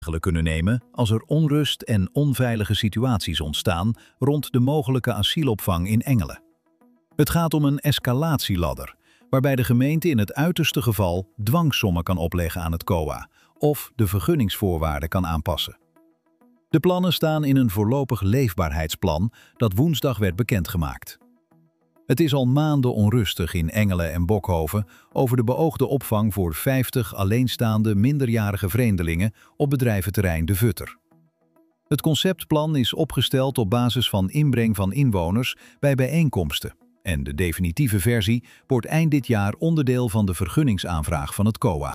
kunnen nemen als er onrust en onveilige situaties ontstaan rond de mogelijke asielopvang in Engelen. Het gaat om een escalatieladder, waarbij de gemeente in het uiterste geval dwangsommen kan opleggen aan het COA of de vergunningsvoorwaarden kan aanpassen. De plannen staan in een voorlopig leefbaarheidsplan dat woensdag werd bekendgemaakt. Het is al maanden onrustig in Engelen en Bokhoven over de beoogde opvang voor 50 alleenstaande minderjarige vreemdelingen op bedrijventerrein De Vutter. Het conceptplan is opgesteld op basis van inbreng van inwoners bij bijeenkomsten en de definitieve versie wordt eind dit jaar onderdeel van de vergunningsaanvraag van het COA.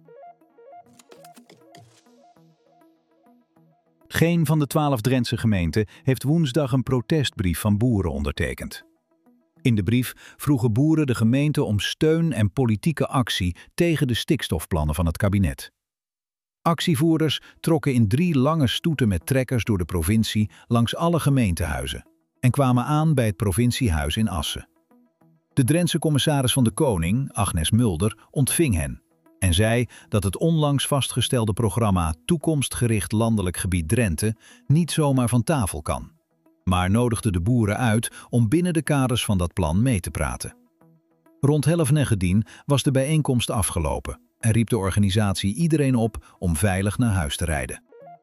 Geen van de 12 Drentse gemeenten heeft woensdag een protestbrief van boeren ondertekend. In de brief vroegen boeren de gemeente om steun en politieke actie tegen de stikstofplannen van het kabinet. Actievoerders trokken in 3 lange stoeten met trekkers door de provincie langs alle gemeentehuizen en kwamen aan bij het provinciehuis in Assen. De Drentse commissaris van de Koning, Agnes Mulder, ontving hen en zei dat het onlangs vastgestelde programma Toekomstgericht Landelijk Gebied Drenthe niet zomaar van tafel kan, maar nodigde de boeren uit om binnen de kaders van dat plan mee te praten. Rond 11:09 was de bijeenkomst afgelopen en riep de organisatie iedereen op om veilig naar huis te rijden.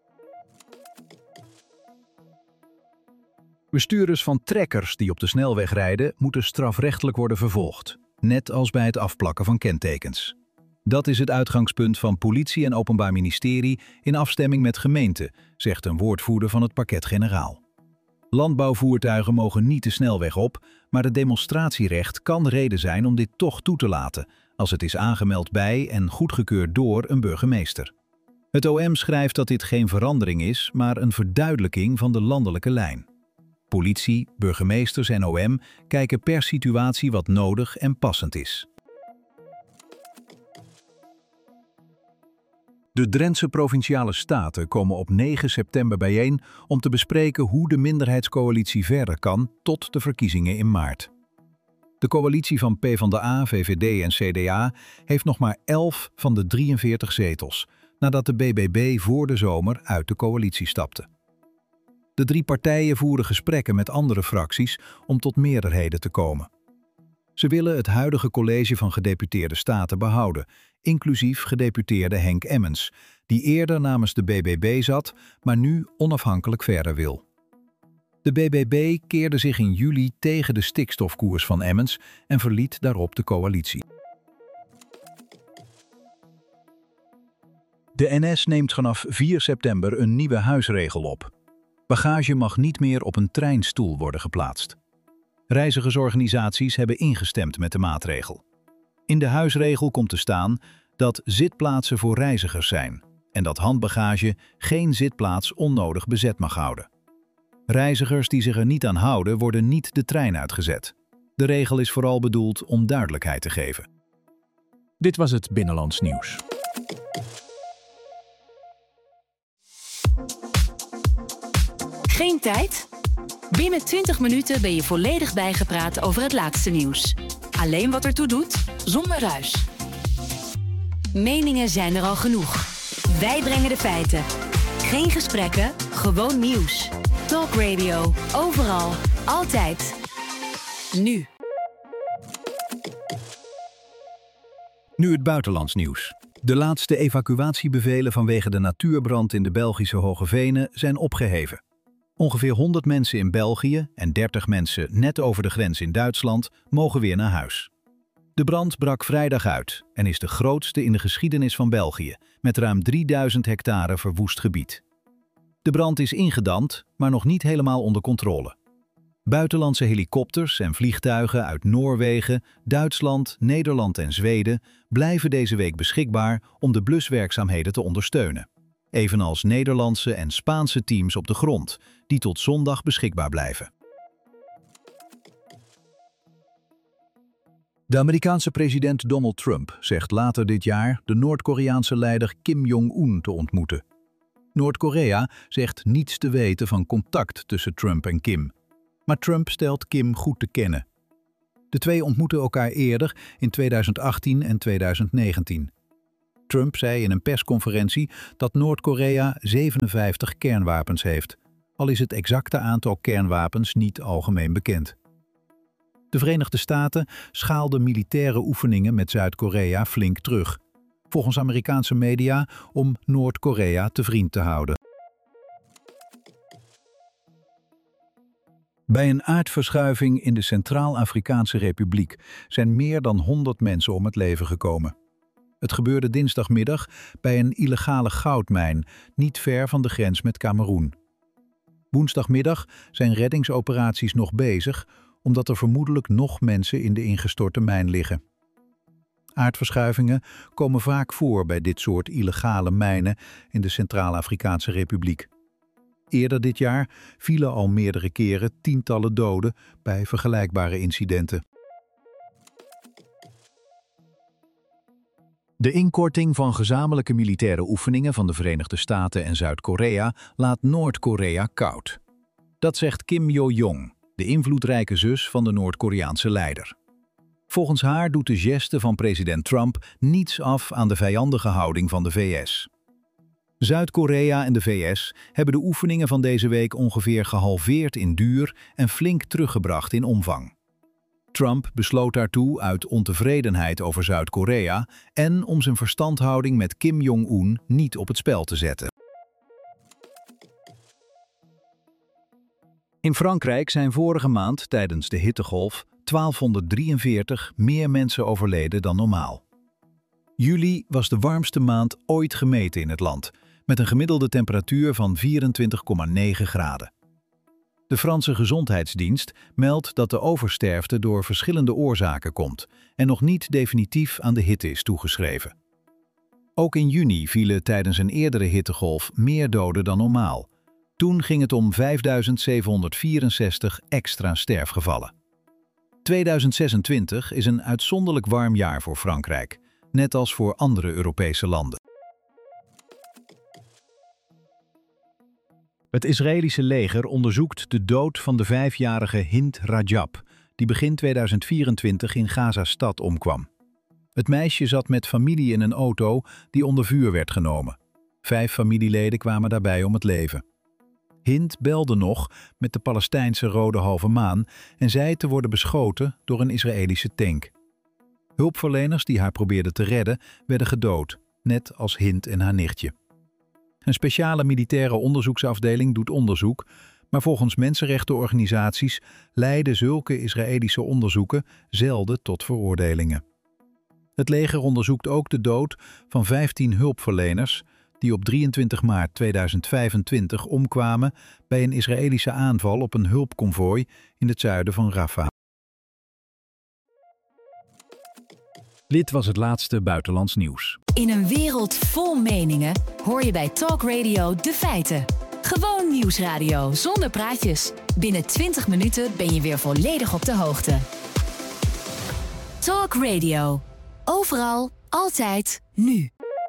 Bestuurders van trekkers die op de snelweg rijden moeten strafrechtelijk worden vervolgd, net als bij het afplakken van kentekens. Dat is het uitgangspunt van politie en openbaar ministerie in afstemming met gemeenten, zegt een woordvoerder van het parquet-generaal. Landbouwvoertuigen mogen niet de snelweg op, maar het demonstratierecht kan reden zijn om dit toch toe te laten, als het is aangemeld bij en goedgekeurd door een burgemeester. Het OM schrijft dat dit geen verandering is, maar een verduidelijking van de landelijke lijn. Politie, burgemeesters en OM kijken per situatie wat nodig en passend is. De Drentse Provinciale Staten komen op 9 september bijeen om te bespreken hoe de minderheidscoalitie verder kan tot de verkiezingen in maart. De coalitie van PvdA, VVD en CDA heeft nog maar 11 van de 43 zetels, nadat de BBB voor de zomer uit de coalitie stapte. De 3 partijen voeren gesprekken met andere fracties om tot meerderheden te komen. Ze willen het huidige college van gedeputeerde staten behouden, inclusief gedeputeerde Henk Emmens, die eerder namens de BBB zat, maar nu onafhankelijk verder wil. De BBB keerde zich in juli tegen de stikstofkoers van Emmens en verliet daarop de coalitie. De NS neemt vanaf 4 september een nieuwe huisregel op. Bagage mag niet meer op een treinstoel worden geplaatst. Reizigersorganisaties hebben ingestemd met de maatregel. In de huisregel komt te staan dat zitplaatsen voor reizigers zijn en dat handbagage geen zitplaats onnodig bezet mag houden. Reizigers die zich er niet aan houden worden niet de trein uitgezet. De regel is vooral bedoeld om duidelijkheid te geven. Dit was het Binnenlands Nieuws. Geen tijd? Binnen 20 minuten ben je volledig bijgepraat over het laatste nieuws. Alleen wat ertoe doet, zonder ruis. Meningen zijn er al genoeg. Wij brengen de feiten. Geen gesprekken, gewoon nieuws. Talk Radio, overal, altijd. Nu. Nu het buitenlands nieuws. De laatste evacuatiebevelen vanwege de natuurbrand in de Belgische Hoge Venen zijn opgeheven. Ongeveer 100 mensen in België en 30 mensen net over de grens in Duitsland mogen weer naar huis. De brand brak vrijdag uit en is de grootste in de geschiedenis van België, met ruim 3000 hectare verwoest gebied. De brand is ingedamd, maar nog niet helemaal onder controle. Buitenlandse helikopters en vliegtuigen uit Noorwegen, Duitsland, Nederland en Zweden blijven deze week beschikbaar om de bluswerkzaamheden te ondersteunen. Evenals Nederlandse en Spaanse teams op de grond, die tot zondag beschikbaar blijven. De Amerikaanse president Donald Trump zegt later dit jaar de Noord-Koreaanse leider Kim Jong-un te ontmoeten. Noord-Korea zegt niets te weten van contact tussen Trump en Kim. Maar Trump stelt Kim goed te kennen. De twee ontmoetten elkaar eerder in 2018 en 2019. Trump zei in een persconferentie dat Noord-Korea 57 kernwapens heeft, al is het exacte aantal kernwapens niet algemeen bekend. De Verenigde Staten schaalden militaire oefeningen met Zuid-Korea flink terug, volgens Amerikaanse media om Noord-Korea te vriend te houden. Bij een aardverschuiving in de Centraal-Afrikaanse Republiek zijn meer dan 100 mensen om het leven gekomen. Het gebeurde dinsdagmiddag bij een illegale goudmijn, niet ver van de grens met Kameroen. Woensdagmiddag zijn reddingsoperaties nog bezig, omdat er vermoedelijk nog mensen in de ingestorte mijn liggen. Aardverschuivingen komen vaak voor bij dit soort illegale mijnen in de Centraal-Afrikaanse Republiek. Eerder dit jaar vielen al meerdere keren tientallen doden bij vergelijkbare incidenten. De inkorting van gezamenlijke militaire oefeningen van de Verenigde Staten en Zuid-Korea laat Noord-Korea koud. Dat zegt Kim Yo-jong, de invloedrijke zus van de Noord-Koreaanse leider. Volgens haar doet de geste van president Trump niets af aan de vijandige houding van de VS. Zuid-Korea en de VS hebben de oefeningen van deze week ongeveer gehalveerd in duur en flink teruggebracht in omvang. Trump besloot daartoe uit ontevredenheid over Zuid-Korea en om zijn verstandhouding met Kim Jong-un niet op het spel te zetten. In Frankrijk zijn vorige maand tijdens de hittegolf 1243 meer mensen overleden dan normaal. Juli was de warmste maand ooit gemeten in het land, met een gemiddelde temperatuur van 24,9 graden. De Franse Gezondheidsdienst meldt dat de oversterfte door verschillende oorzaken komt en nog niet definitief aan de hitte is toegeschreven. Ook in juni vielen tijdens een eerdere hittegolf meer doden dan normaal. Toen ging het om 5.764 extra sterfgevallen. 2026 is een uitzonderlijk warm jaar voor Frankrijk, net als voor andere Europese landen. Het Israëlische leger onderzoekt de dood van de 5-jarige Hind Rajab, die begin 2024 in Gaza-stad omkwam. Het meisje zat met familie in een auto die onder vuur werd genomen. 5 familieleden kwamen daarbij om het leven. Hind belde nog met de Palestijnse Rode Halve Maan en zei te worden beschoten door een Israëlische tank. Hulpverleners die haar probeerden te redden, werden gedood, net als Hind en haar nichtje. Een speciale militaire onderzoeksafdeling doet onderzoek, maar volgens mensenrechtenorganisaties leiden zulke Israëlische onderzoeken zelden tot veroordelingen. Het leger onderzoekt ook de dood van 15 hulpverleners die op 23 maart 2025 omkwamen bij een Israëlische aanval op een hulpconvooi in het zuiden van Rafah. Dit was het laatste buitenlands nieuws. In een wereld vol meningen hoor je bij Talk Radio de feiten. Gewoon nieuwsradio zonder praatjes. Binnen 20 minuten ben je weer volledig op de hoogte. Talk Radio. Overal, altijd, nu.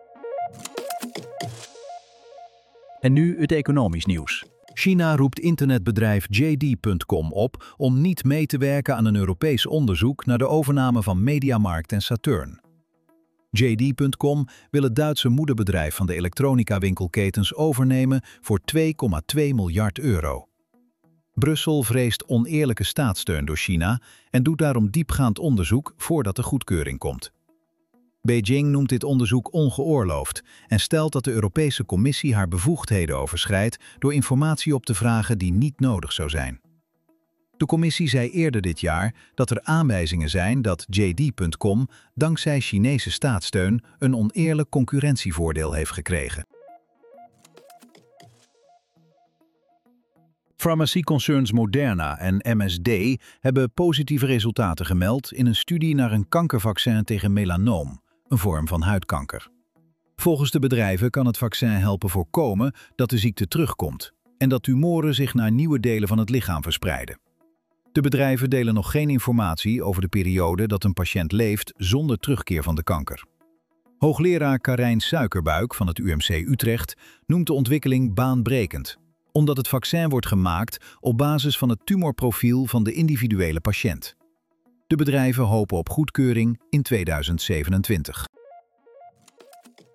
En nu het economisch nieuws. China roept internetbedrijf JD.com op om niet mee te werken aan een Europees onderzoek naar de overname van Mediamarkt en Saturn. JD.com wil het Duitse moederbedrijf van de elektronica-winkelketens overnemen voor €2,2 miljard. Brussel vreest oneerlijke staatssteun door China en doet daarom diepgaand onderzoek voordat de goedkeuring komt. Beijing noemt dit onderzoek ongeoorloofd en stelt dat de Europese Commissie haar bevoegdheden overschrijdt door informatie op te vragen die niet nodig zou zijn. De Commissie zei eerder dit jaar dat er aanwijzingen zijn dat JD.com dankzij Chinese staatssteun een oneerlijk concurrentievoordeel heeft gekregen. Farmacieconcerns Moderna en MSD hebben positieve resultaten gemeld in een studie naar een kankervaccin tegen melanoom, een vorm van huidkanker. Volgens de bedrijven kan het vaccin helpen voorkomen dat de ziekte terugkomt en dat tumoren zich naar nieuwe delen van het lichaam verspreiden. De bedrijven delen nog geen informatie over de periode dat een patiënt leeft zonder terugkeer van de kanker. Hoogleraar Karijn Suikerbuik van het UMC Utrecht noemt de ontwikkeling baanbrekend, omdat het vaccin wordt gemaakt op basis van het tumorprofiel van de individuele patiënt. De bedrijven hopen op goedkeuring in 2027.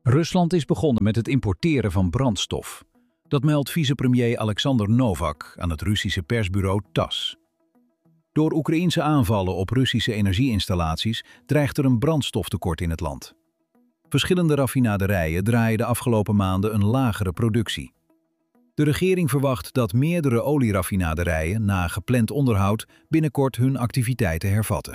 Rusland is begonnen met het importeren van brandstof. Dat meldt vicepremier Alexander Novak aan het Russische persbureau TASS. Door Oekraïense aanvallen op Russische energieinstallaties dreigt er een brandstoftekort in het land. Verschillende raffinaderijen draaien de afgelopen maanden een lagere productie. De regering verwacht dat meerdere olieraffinaderijen na gepland onderhoud binnenkort hun activiteiten hervatten.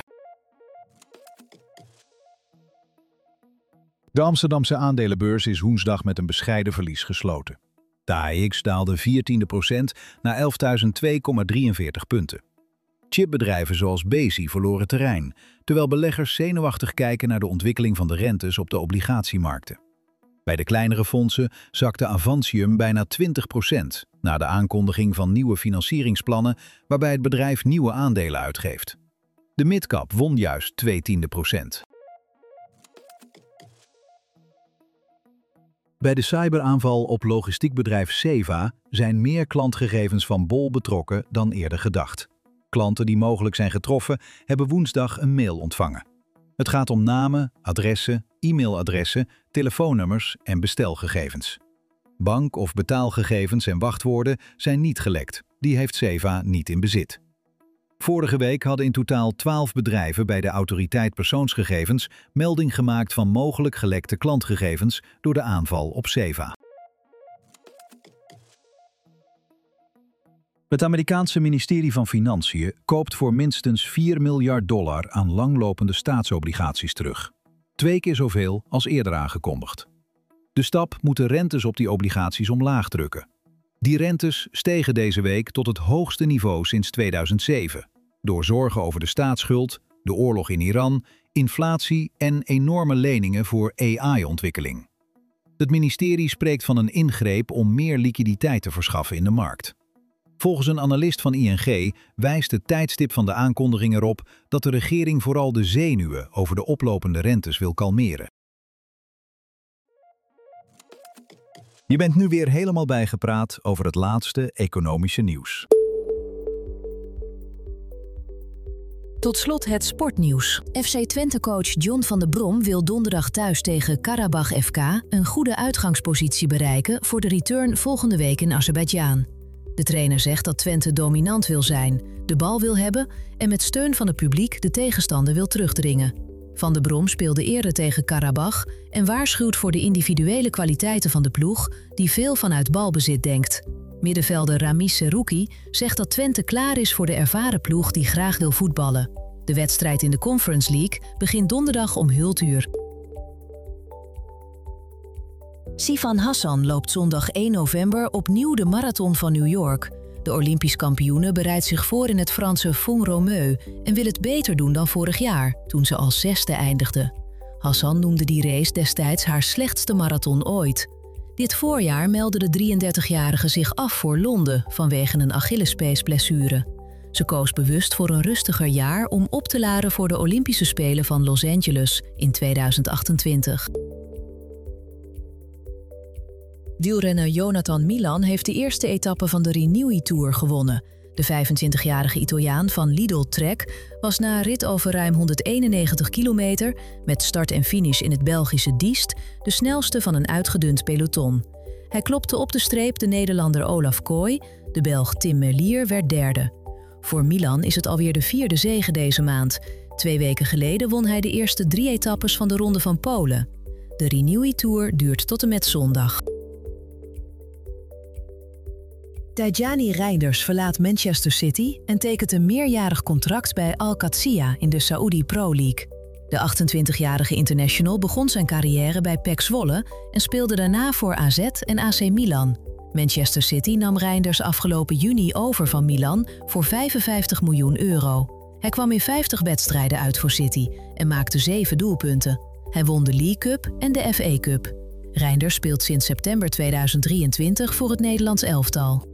De Amsterdamse aandelenbeurs is woensdag met een bescheiden verlies gesloten. De AEX daalde 0,14% naar 11.002,43 punten. Chipbedrijven zoals Besi verloren terrein, terwijl beleggers zenuwachtig kijken naar de ontwikkeling van de rentes op de obligatiemarkten. Bij de kleinere fondsen zakte Avantium bijna 20% na de aankondiging van nieuwe financieringsplannen waarbij het bedrijf nieuwe aandelen uitgeeft. De midcap won juist 0,2%. Bij de cyberaanval op logistiekbedrijf Seva zijn meer klantgegevens van Bol betrokken dan eerder gedacht. Klanten die mogelijk zijn getroffen hebben woensdag een mail ontvangen. Het gaat om namen, adressen, e-mailadressen, telefoonnummers en bestelgegevens. Bank- of betaalgegevens en wachtwoorden zijn niet gelekt. Die heeft Seva niet in bezit. Vorige week hadden in totaal 12 bedrijven bij de Autoriteit Persoonsgegevens melding gemaakt van mogelijk gelekte klantgegevens door de aanval op Seva. Het Amerikaanse ministerie van Financiën koopt voor minstens $4 miljard aan langlopende staatsobligaties terug. 2 keer zoveel als eerder aangekondigd. De stap moet de rentes op die obligaties omlaag drukken. Die rentes stegen deze week tot het hoogste niveau sinds 2007, door zorgen over de staatsschuld, de oorlog in Iran, inflatie en enorme leningen voor AI-ontwikkeling. Het ministerie spreekt van een ingreep om meer liquiditeit te verschaffen in de markt. Volgens een analist van ING wijst het tijdstip van de aankondiging erop dat de regering vooral de zenuwen over de oplopende rentes wil kalmeren. Je bent nu weer helemaal bijgepraat over het laatste economische nieuws. Tot slot het sportnieuws. FC Twente-coach John van der Brom wil donderdag thuis tegen Karabach FK een goede uitgangspositie bereiken voor de return volgende week in Azerbeidzjan. De trainer zegt dat Twente dominant wil zijn, de bal wil hebben en met steun van het publiek de tegenstander wil terugdringen. Van der Brom speelde eerder tegen Karabach en waarschuwt voor de individuele kwaliteiten van de ploeg die veel vanuit balbezit denkt. Middenvelder Ramis Serouki zegt dat Twente klaar is voor de ervaren ploeg die graag wil voetballen. De wedstrijd in de Conference League begint donderdag om 0:00. Sifan Hassan loopt zondag 1 november opnieuw de marathon van New York. De Olympisch kampioene bereidt zich voor in het Franse Font-Romeu en wil het beter doen dan vorig jaar, toen ze als 6e eindigde. Hassan noemde die race destijds haar slechtste marathon ooit. Dit voorjaar meldde de 33-jarige zich af voor Londen vanwege een Achillespeesblessure. Ze koos bewust voor een rustiger jaar om op te laden voor de Olympische Spelen van Los Angeles in 2028. Wielrenner Jonathan Milan heeft de eerste etappe van de Renewy Tour gewonnen. De 25-jarige Italiaan van Lidl Trek was na een rit over ruim 191 kilometer met start en finish in het Belgische Diest de snelste van een uitgedund peloton. Hij klopte op de streep de Nederlander Olaf Kooi, de Belg Tim Merlier werd derde. Voor Milan is het alweer de 4e zege deze maand. 2 weken geleden won hij de eerste 3 etappes van de Ronde van Polen. De Renewy Tour duurt tot en met zondag. Tijjani Reinders verlaat Manchester City en tekent een meerjarig contract bij Al-Qadsiya in de Saudi Pro League. De 28-jarige international begon zijn carrière bij PEC Zwolle en speelde daarna voor AZ en AC Milan. Manchester City nam Reinders afgelopen juni over van Milan voor €55 miljoen. Hij kwam in 50 wedstrijden uit voor City en maakte 7 doelpunten. Hij won de League Cup en de FA Cup. Reinders speelt sinds september 2023 voor het Nederlands elftal.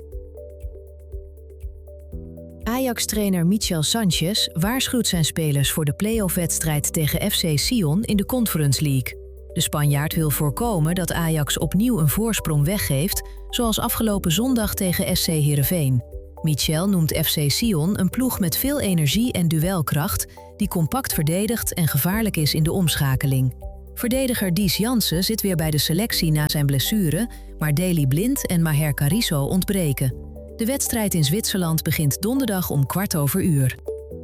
Ajax-trainer Michel Sanchez waarschuwt zijn spelers voor de play-off-wedstrijd tegen FC Sion in de Conference League. De Spanjaard wil voorkomen dat Ajax opnieuw een voorsprong weggeeft, zoals afgelopen zondag tegen SC Heerenveen. Michel noemt FC Sion een ploeg met veel energie en duelkracht, die compact verdedigt en gevaarlijk is in de omschakeling. Verdediger Dies Jansen zit weer bij de selectie na zijn blessure, maar Daley Blind en Maher Carrizo ontbreken. De wedstrijd in Zwitserland begint donderdag om 1:15.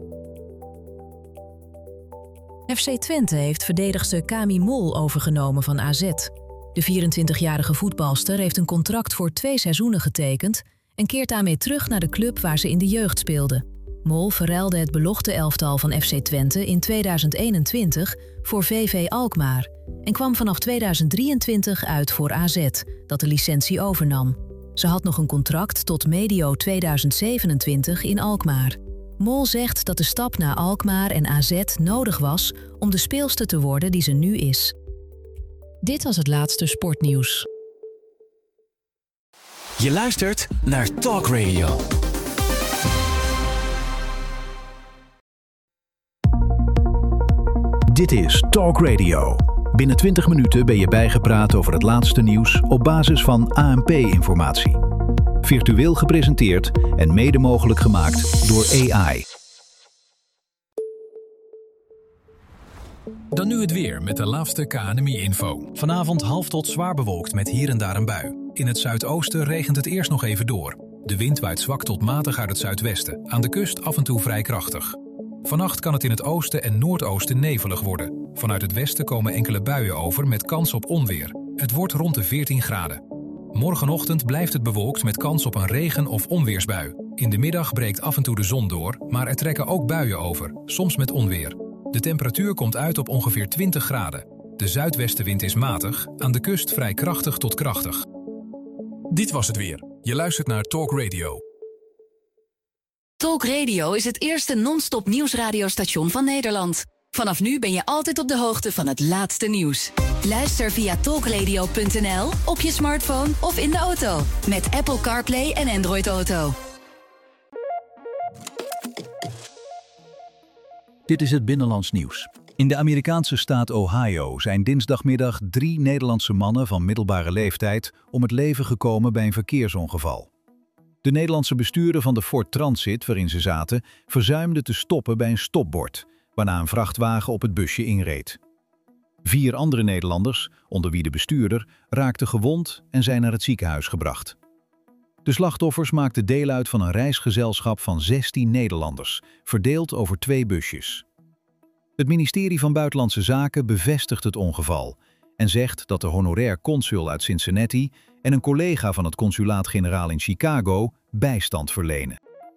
FC Twente heeft verdedigster Kami Mol overgenomen van AZ. De 24-jarige voetbalster heeft een contract voor 2 seizoenen getekend en keert daarmee terug naar de club waar ze in de jeugd speelde. Mol verruilde het belofte-elftal van FC Twente in 2021 voor VV Alkmaar en kwam vanaf 2023 uit voor AZ, dat de licentie overnam. Ze had nog een contract tot medio 2027 in Alkmaar. Mol zegt dat de stap naar Alkmaar en AZ nodig was om de speelster te worden die ze nu is. Dit was het laatste sportnieuws. Je luistert naar Talk Radio. Dit is Talk Radio. Binnen 20 minuten ben je bijgepraat over het laatste nieuws op basis van ANP-informatie. Virtueel gepresenteerd en mede mogelijk gemaakt door AI. Dan nu het weer met de laatste KNMI-info. Vanavond half tot zwaar bewolkt met hier en daar een bui. In het zuidoosten regent het eerst nog even door. De wind waait zwak tot matig uit het zuidwesten. Aan de kust af en toe vrij krachtig. Vannacht kan het in het oosten en noordoosten nevelig worden. Vanuit het westen komen enkele buien over met kans op onweer. Het wordt rond de 14 graden. Morgenochtend blijft het bewolkt met kans op een regen- of onweersbui. In de middag breekt af en toe de zon door, maar er trekken ook buien over, soms met onweer. De temperatuur komt uit op ongeveer 20 graden. De zuidwestenwind is matig, aan de kust vrij krachtig tot krachtig. Dit was het weer. Je luistert naar Talk Radio. Talk Radio is het eerste non-stop nieuwsradiostation van Nederland. Vanaf nu ben je altijd op de hoogte van het laatste nieuws. Luister via talkradio.nl, op je smartphone of in de auto. Met Apple CarPlay en Android Auto. Dit is het Binnenlands nieuws. In de Amerikaanse staat Ohio zijn dinsdagmiddag 3 Nederlandse mannen van middelbare leeftijd om het leven gekomen bij een verkeersongeval. De Nederlandse bestuurder van de Ford Transit waarin ze zaten verzuimde te stoppen bij een stopbord, waarna een vrachtwagen op het busje inreed. 4 andere Nederlanders, onder wie de bestuurder, raakten gewond en zijn naar het ziekenhuis gebracht. De slachtoffers maakten deel uit van een reisgezelschap van 16 Nederlanders, verdeeld over 2 busjes. Het ministerie van Buitenlandse Zaken bevestigt het ongeval en zegt dat de honorair consul uit Cincinnati en een collega van het consulaat-generaal in Chicago bijstand verlenen.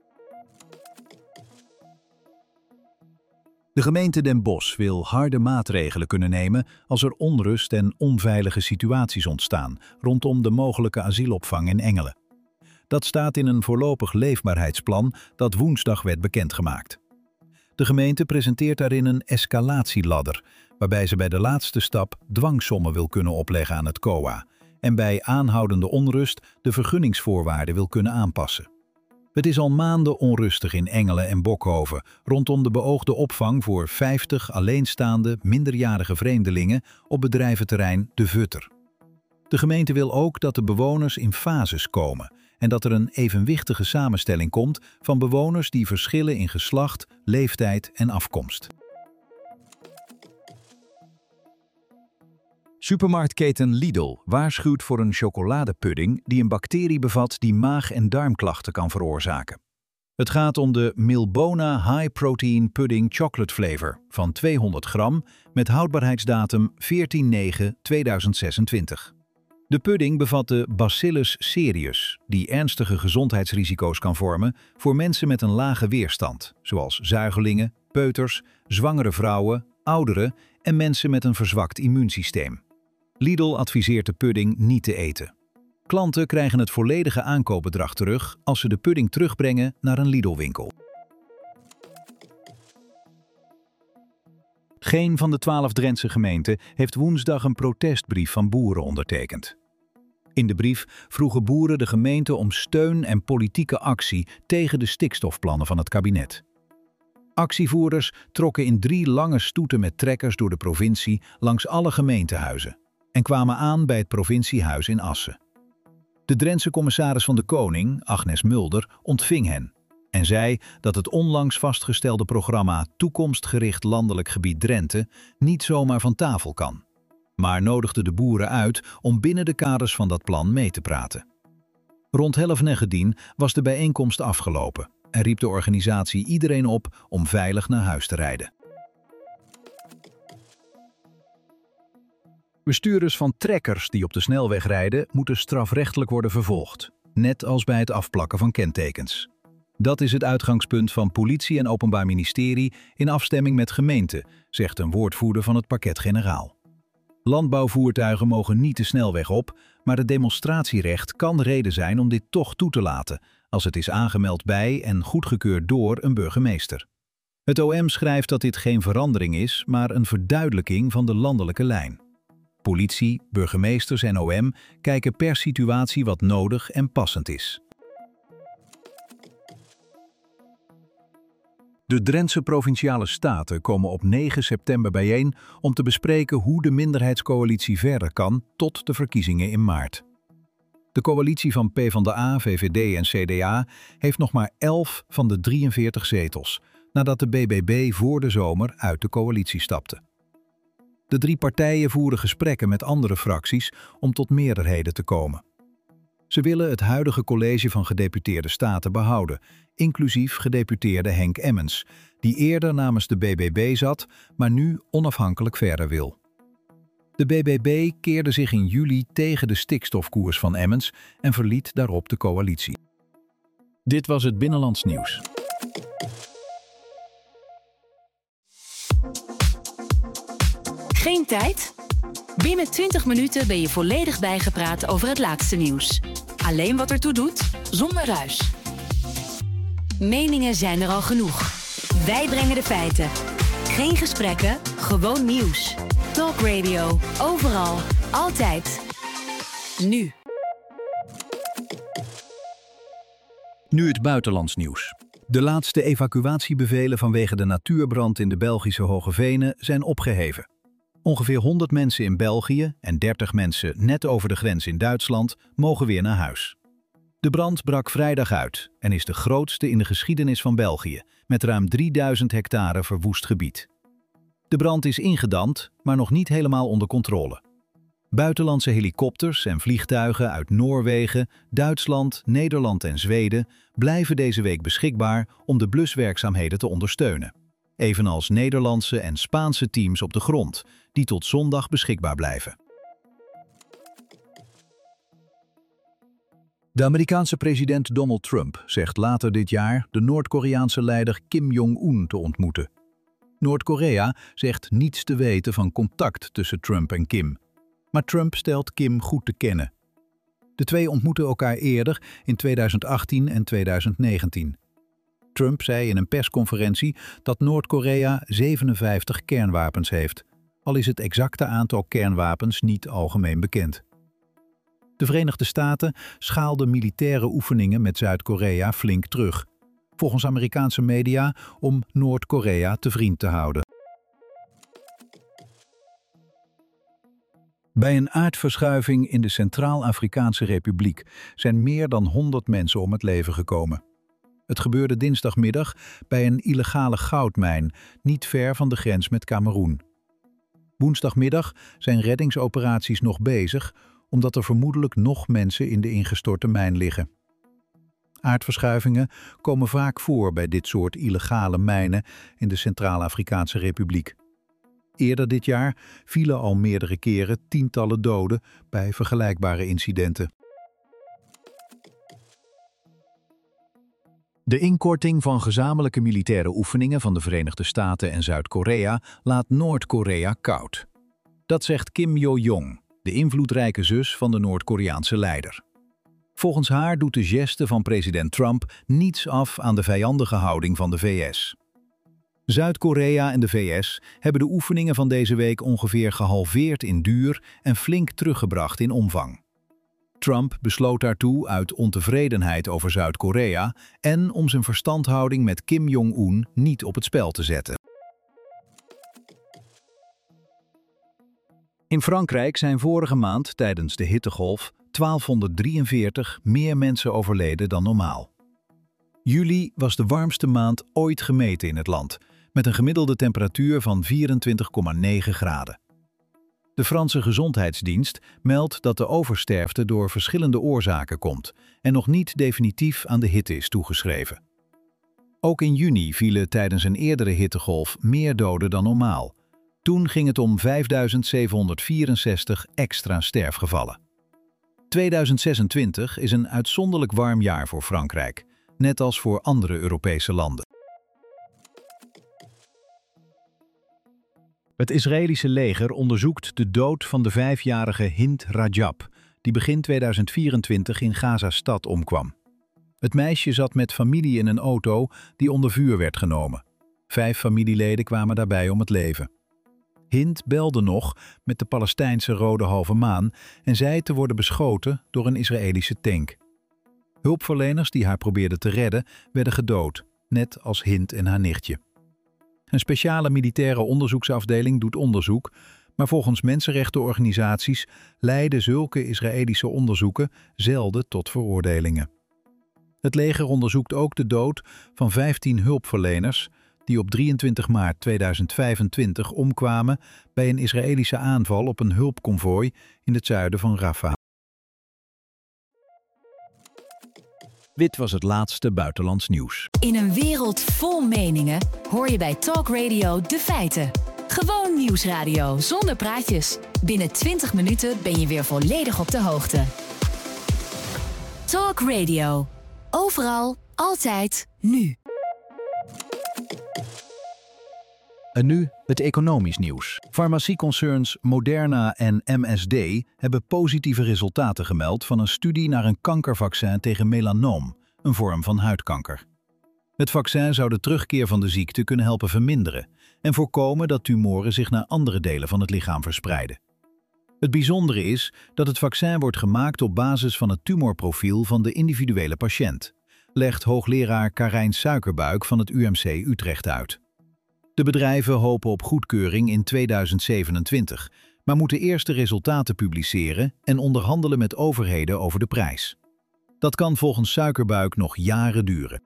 De gemeente Den Bosch wil harde maatregelen kunnen nemen als er onrust en onveilige situaties ontstaan rondom de mogelijke asielopvang in Engelen. Dat staat in een voorlopig leefbaarheidsplan dat woensdag werd bekendgemaakt. De gemeente presenteert daarin een escalatieladder, waarbij ze bij de laatste stap dwangsommen wil kunnen opleggen aan het COA en bij aanhoudende onrust de vergunningsvoorwaarden wil kunnen aanpassen. Het is al maanden onrustig in Engelen en Bokhoven rondom de beoogde opvang voor 50 alleenstaande, minderjarige vreemdelingen op bedrijventerrein De Vutter. De gemeente wil ook dat de bewoners in fases komen en dat er een evenwichtige samenstelling komt van bewoners die verschillen in geslacht, leeftijd en afkomst. Supermarktketen Lidl waarschuwt voor een chocoladepudding die een bacterie bevat die maag- en darmklachten kan veroorzaken. Het gaat om de Milbona High Protein Pudding Chocolate Flavor van 200 gram met houdbaarheidsdatum 14/9/2026. De pudding bevat de Bacillus cereus, die ernstige gezondheidsrisico's kan vormen voor mensen met een lage weerstand, zoals zuigelingen, peuters, zwangere vrouwen, ouderen en mensen met een verzwakt immuunsysteem. Lidl adviseert de pudding niet te eten. Klanten krijgen het volledige aankoopbedrag terug als ze de pudding terugbrengen naar een Lidl-winkel. Geen van de 12 Drentse gemeenten heeft woensdag een protestbrief van boeren ondertekend. In de brief vroegen boeren de gemeente om steun en politieke actie tegen de stikstofplannen van het kabinet. Actievoerders trokken in 3 lange stoeten met trekkers door de provincie langs alle gemeentehuizen en kwamen aan bij het provinciehuis in Assen. De Drentse commissaris van de Koning, Agnes Mulder, ontving hen en zei dat het onlangs vastgestelde programma Toekomstgericht Landelijk Gebied Drenthe niet zomaar van tafel kan maar nodigde de boeren uit om binnen de kaders van dat plan mee te praten. Rond 11:59 was de bijeenkomst afgelopen en riep de organisatie iedereen op om veilig naar huis te rijden. Bestuurders van trekkers die op de snelweg rijden moeten strafrechtelijk worden vervolgd, net als bij het afplakken van kentekens. Dat is het uitgangspunt van politie en openbaar ministerie in afstemming met gemeenten, zegt een woordvoerder van het parquet-generaal. Landbouwvoertuigen mogen niet de snelweg op, maar het demonstratierecht kan reden zijn om dit toch toe te laten, als het is aangemeld bij en goedgekeurd door een burgemeester. Het OM schrijft dat dit geen verandering is, maar een verduidelijking van de landelijke lijn. Politie, burgemeesters en OM kijken per situatie wat nodig en passend is. De Drentse Provinciale Staten komen op 9 september bijeen om te bespreken hoe de minderheidscoalitie verder kan tot de verkiezingen in maart. De coalitie van PvdA, VVD en CDA heeft nog maar 11 van de 43 zetels, nadat de BBB voor de zomer uit de coalitie stapte. De 3 partijen voeren gesprekken met andere fracties om tot meerderheden te komen. Ze willen het huidige college van gedeputeerde staten behouden, inclusief gedeputeerde Henk Emmens, die eerder namens de BBB zat, maar nu onafhankelijk verder wil. De BBB keerde zich in juli tegen de stikstofkoers van Emmens en verliet daarop de coalitie. Dit was het Binnenlands Nieuws. Geen tijd? Binnen 20 minuten ben je volledig bijgepraat over het laatste nieuws. Alleen wat ertoe doet, zonder ruis. Meningen zijn er al genoeg. Wij brengen de feiten. Geen gesprekken, gewoon nieuws. Talk Radio, overal, altijd. Nu. Nu het buitenlands nieuws. De laatste evacuatiebevelen vanwege de natuurbrand in de Belgische Hoge Venen zijn opgeheven. Ongeveer 100 mensen in België en 30 mensen net over de grens in Duitsland mogen weer naar huis. De brand brak vrijdag uit en is de grootste in de geschiedenis van België, met ruim 3000 hectare verwoest gebied. De brand is ingedamd, maar nog niet helemaal onder controle. Buitenlandse helikopters en vliegtuigen uit Noorwegen, Duitsland, Nederland en Zweden blijven deze week beschikbaar om de bluswerkzaamheden te ondersteunen. Evenals Nederlandse en Spaanse teams op de grond, die tot zondag beschikbaar blijven. De Amerikaanse president Donald Trump zegt later dit jaar de Noord-Koreaanse leider Kim Jong-un te ontmoeten. Noord-Korea zegt niets te weten van contact tussen Trump en Kim. Maar Trump stelt Kim goed te kennen. De twee ontmoetten elkaar eerder in 2018 en 2019. Trump zei in een persconferentie dat Noord-Korea 57 kernwapens heeft, al is het exacte aantal kernwapens niet algemeen bekend. De Verenigde Staten schaalden militaire oefeningen met Zuid-Korea flink terug, volgens Amerikaanse media om Noord-Korea te vriend te houden. Bij een aardverschuiving in de Centraal-Afrikaanse Republiek zijn meer dan 100 mensen om het leven gekomen. Het gebeurde dinsdagmiddag bij een illegale goudmijn, niet ver van de grens met Kameroen. Woensdagmiddag zijn reddingsoperaties nog bezig, omdat er vermoedelijk nog mensen in de ingestorte mijn liggen. Aardverschuivingen komen vaak voor bij dit soort illegale mijnen in de Centraal-Afrikaanse Republiek. Eerder dit jaar vielen al meerdere keren tientallen doden bij vergelijkbare incidenten. De inkorting van gezamenlijke militaire oefeningen van de Verenigde Staten en Zuid-Korea laat Noord-Korea koud. Dat zegt Kim Yo-jong, de invloedrijke zus van de Noord-Koreaanse leider. Volgens haar doet de geste van president Trump niets af aan de vijandige houding van de VS. Zuid-Korea en de VS hebben de oefeningen van deze week ongeveer gehalveerd in duur en flink teruggebracht in omvang. Trump besloot daartoe uit ontevredenheid over Zuid-Korea en om zijn verstandhouding met Kim Jong-un niet op het spel te zetten. In Frankrijk zijn vorige maand tijdens de hittegolf 1243 meer mensen overleden dan normaal. Juli was de warmste maand ooit gemeten in het land, met een gemiddelde temperatuur van 24,9 graden. De De Franse Gezondheidsdienst meldt dat de oversterfte door verschillende oorzaken komt en nog niet definitief aan de hitte is toegeschreven. Ook in juni vielen tijdens een eerdere hittegolf meer doden dan normaal. Toen ging het om 5.764 extra sterfgevallen. 2026 is een uitzonderlijk warm jaar voor Frankrijk, net als voor andere Europese landen. Het Israëlische leger onderzoekt de dood van de 5-jarige Hind Rajab, die begin 2024 in Gaza-stad omkwam. Het meisje zat met familie in een auto die onder vuur werd genomen. 5 familieleden kwamen daarbij om het leven. Hind belde nog met de Palestijnse Rode Halve Maan en zei te worden beschoten door een Israëlische tank. Hulpverleners die haar probeerden te redden, werden gedood, net als Hind en haar nichtje. Een speciale militaire onderzoeksafdeling doet onderzoek, maar volgens mensenrechtenorganisaties leiden zulke Israëlische onderzoeken zelden tot veroordelingen. Het leger onderzoekt ook de dood van 15 hulpverleners die op 23 maart 2025 omkwamen bij een Israëlische aanval op een hulpconvooi in het zuiden van Rafah. Dit was het laatste buitenlands nieuws. In een wereld vol meningen hoor je bij Talk Radio de feiten. Gewoon nieuwsradio zonder praatjes. Binnen 20 minuten ben je weer volledig op de hoogte. Talk Radio. Overal, altijd, nu. En nu het economisch nieuws. Farmacieconcerns Moderna en MSD hebben positieve resultaten gemeld van een studie naar een kankervaccin tegen melanoom, een vorm van huidkanker. Het vaccin zou de terugkeer van de ziekte kunnen helpen verminderen en voorkomen dat tumoren zich naar andere delen van het lichaam verspreiden. Het bijzondere is dat het vaccin wordt gemaakt op basis van het tumorprofiel van de individuele patiënt, legt hoogleraar Karijn Suikerbuik van het UMC Utrecht uit. De bedrijven hopen op goedkeuring in 2027, maar moeten eerst de resultaten publiceren en onderhandelen met overheden over de prijs. Dat kan volgens Suikerbuik nog jaren duren.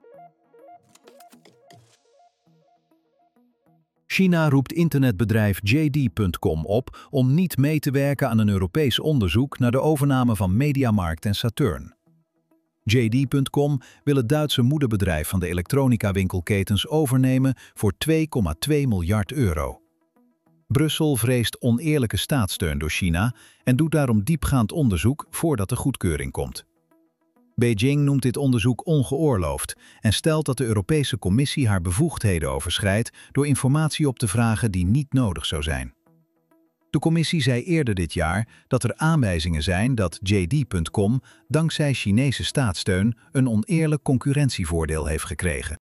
China roept internetbedrijf JD.com op om niet mee te werken aan een Europees onderzoek naar de overname van Mediamarkt en Saturn. JD.com wil het Duitse moederbedrijf van de elektronica-winkelketens overnemen voor €2,2 miljard. Brussel vreest oneerlijke staatssteun door China en doet daarom diepgaand onderzoek voordat de goedkeuring komt. Beijing noemt dit onderzoek ongeoorloofd en stelt dat de Europese Commissie haar bevoegdheden overschrijdt door informatie op te vragen die niet nodig zou zijn. De commissie zei eerder dit jaar dat er aanwijzingen zijn dat JD.com dankzij Chinese staatssteun een oneerlijk concurrentievoordeel heeft gekregen.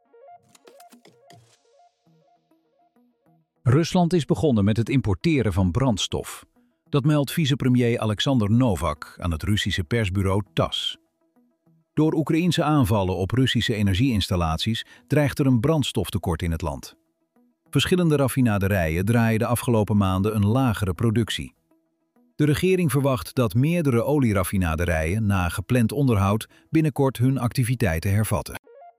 Rusland is begonnen met het importeren van brandstof. Dat meldt vicepremier Alexander Novak aan het Russische persbureau TASS. Door Oekraïense aanvallen op Russische energieinstallaties dreigt er een brandstoftekort in het land. Verschillende raffinaderijen draaien de afgelopen maanden een lagere productie. De regering verwacht dat meerdere olieraffinaderijen na gepland onderhoud binnenkort hun activiteiten hervatten.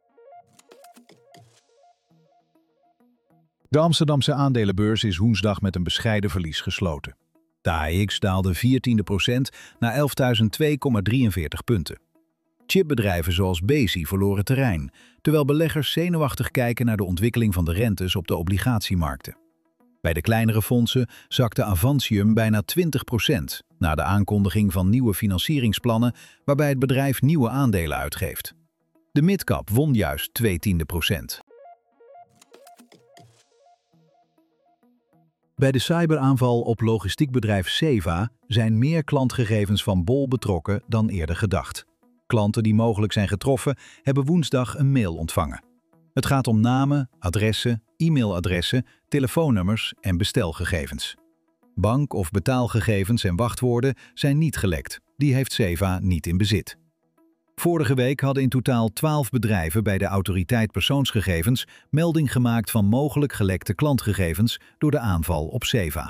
De Amsterdamse aandelenbeurs is woensdag met een bescheiden verlies gesloten. De AEX daalde 0,14% naar 11.002,43 punten. Chipbedrijven zoals Besi verloren terrein, terwijl beleggers zenuwachtig kijken naar de ontwikkeling van de rentes op de obligatiemarkten. Bij de kleinere fondsen zakte Avantium bijna 20% na de aankondiging van nieuwe financieringsplannen waarbij het bedrijf nieuwe aandelen uitgeeft. De midcap won juist 0,2%. Bij de cyberaanval op logistiekbedrijf Seva zijn meer klantgegevens van Bol betrokken dan eerder gedacht. Klanten die mogelijk zijn getroffen hebben woensdag een mail ontvangen. Het gaat om namen, adressen, e-mailadressen, telefoonnummers en bestelgegevens. Bank- of betaalgegevens en wachtwoorden zijn niet gelekt. Die heeft Seva niet in bezit. Vorige week hadden in totaal 12 bedrijven bij de Autoriteit Persoonsgegevens melding gemaakt van mogelijk gelekte klantgegevens door de aanval op Seva.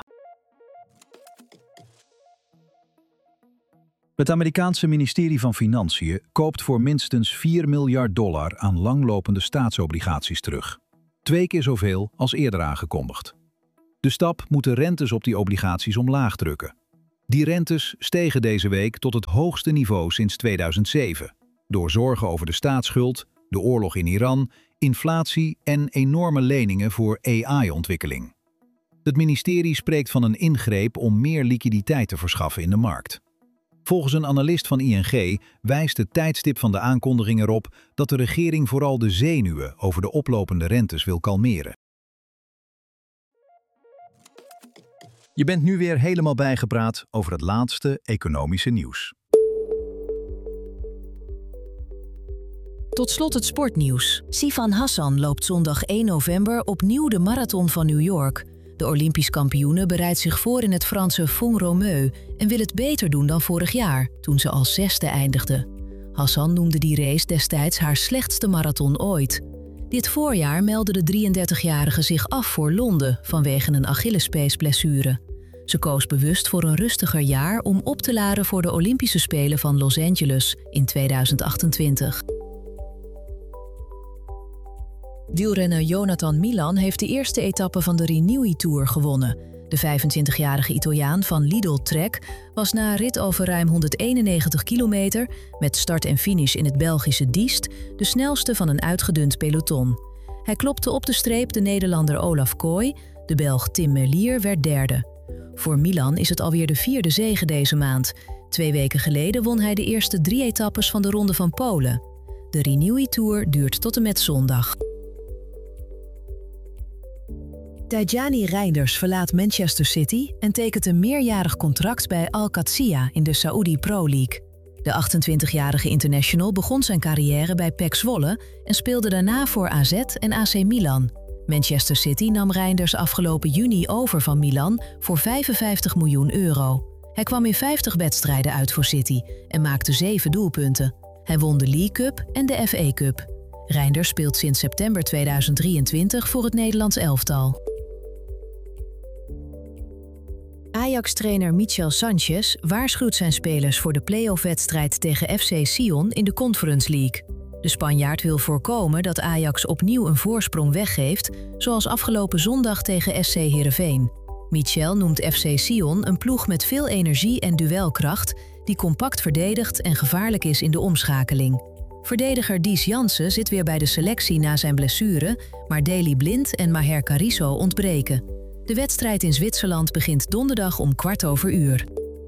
Het Amerikaanse ministerie van Financiën koopt voor minstens $4 miljard aan langlopende staatsobligaties terug. 2 keer zoveel als eerder aangekondigd. De stap moet de rentes op die obligaties omlaag drukken. Die rentes stegen deze week tot het hoogste niveau sinds 2007, door zorgen over de staatsschuld, de oorlog in Iran, inflatie en enorme leningen voor AI-ontwikkeling. Het ministerie spreekt van een ingreep om meer liquiditeit te verschaffen in de markt. Volgens een analist van ING wijst het tijdstip van de aankondiging erop dat de regering vooral de zenuwen over de oplopende rentes wil kalmeren. Je bent nu weer helemaal bijgepraat over het laatste economische nieuws. Tot slot het sportnieuws. Sifan Hassan loopt zondag 1 november opnieuw de marathon van New York. De Olympisch kampioene bereidt zich voor in het Franse Font-Romeu en wil het beter doen dan vorig jaar, toen ze als 6e eindigde. Hassan noemde die race destijds haar slechtste marathon ooit. Dit voorjaar meldde de 33-jarige zich af voor Londen vanwege een Achillespeesblessure. Ze koos bewust voor een rustiger jaar om op te laden voor de Olympische Spelen van Los Angeles in 2028. Wielrenner Jonathan Milan heeft de eerste etappe van de Renewy Tour gewonnen. De 25-jarige Italiaan van Lidl Trek was na een rit over ruim 191 kilometer, met start en finish in het Belgische Diest, de snelste van een uitgedund peloton. Hij klopte op de streep de Nederlander Olaf Kooi, de Belg Tim Merlier werd derde. Voor Milan is het alweer de 4e zege deze maand. 2 weken geleden won hij de eerste 3 etappes van de Ronde van Polen. De Renewy Tour duurt tot en met zondag. Tijjani Reinders verlaat Manchester City en tekent een meerjarig contract bij Al-Qadsiya in de Saudi Pro League. De 28-jarige international begon zijn carrière bij PEC Zwolle en speelde daarna voor AZ en AC Milan. Manchester City nam Reinders afgelopen juni over van Milan voor €55 miljoen. Hij kwam in 50 wedstrijden uit voor City en maakte 7 doelpunten. Hij won de League Cup en de FA Cup. Reinders speelt sinds september 2023 voor het Nederlands elftal. Ajax-trainer Michel Sanchez waarschuwt zijn spelers voor de play-off-wedstrijd tegen FC Sion in de Conference League. De Spanjaard wil voorkomen dat Ajax opnieuw een voorsprong weggeeft, zoals afgelopen zondag tegen SC Heerenveen. Michel noemt FC Sion een ploeg met veel energie en duelkracht, die compact verdedigt en gevaarlijk is in de omschakeling. Verdediger Dies Jansen zit weer bij de selectie na zijn blessure, maar Daley Blind en Maher Carrizo ontbreken. De wedstrijd in Zwitserland begint donderdag om 1:15.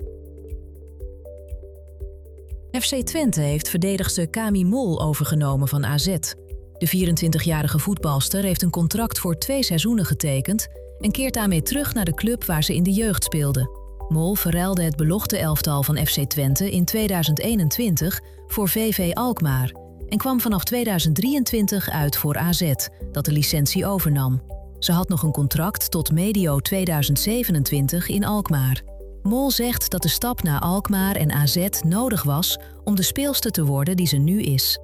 FC Twente heeft verdedigster Kami Mol overgenomen van AZ. De 24-jarige voetbalster heeft een contract voor 2 seizoenen getekend en keert daarmee terug naar de club waar ze in de jeugd speelde. Mol verruilde het belofte elftal van FC Twente in 2021 voor VV Alkmaar en kwam vanaf 2023 uit voor AZ, dat de licentie overnam. Ze had nog een contract tot medio 2027 in Alkmaar. Mol zegt dat de stap naar Alkmaar en AZ nodig was om de speelster te worden die ze nu is.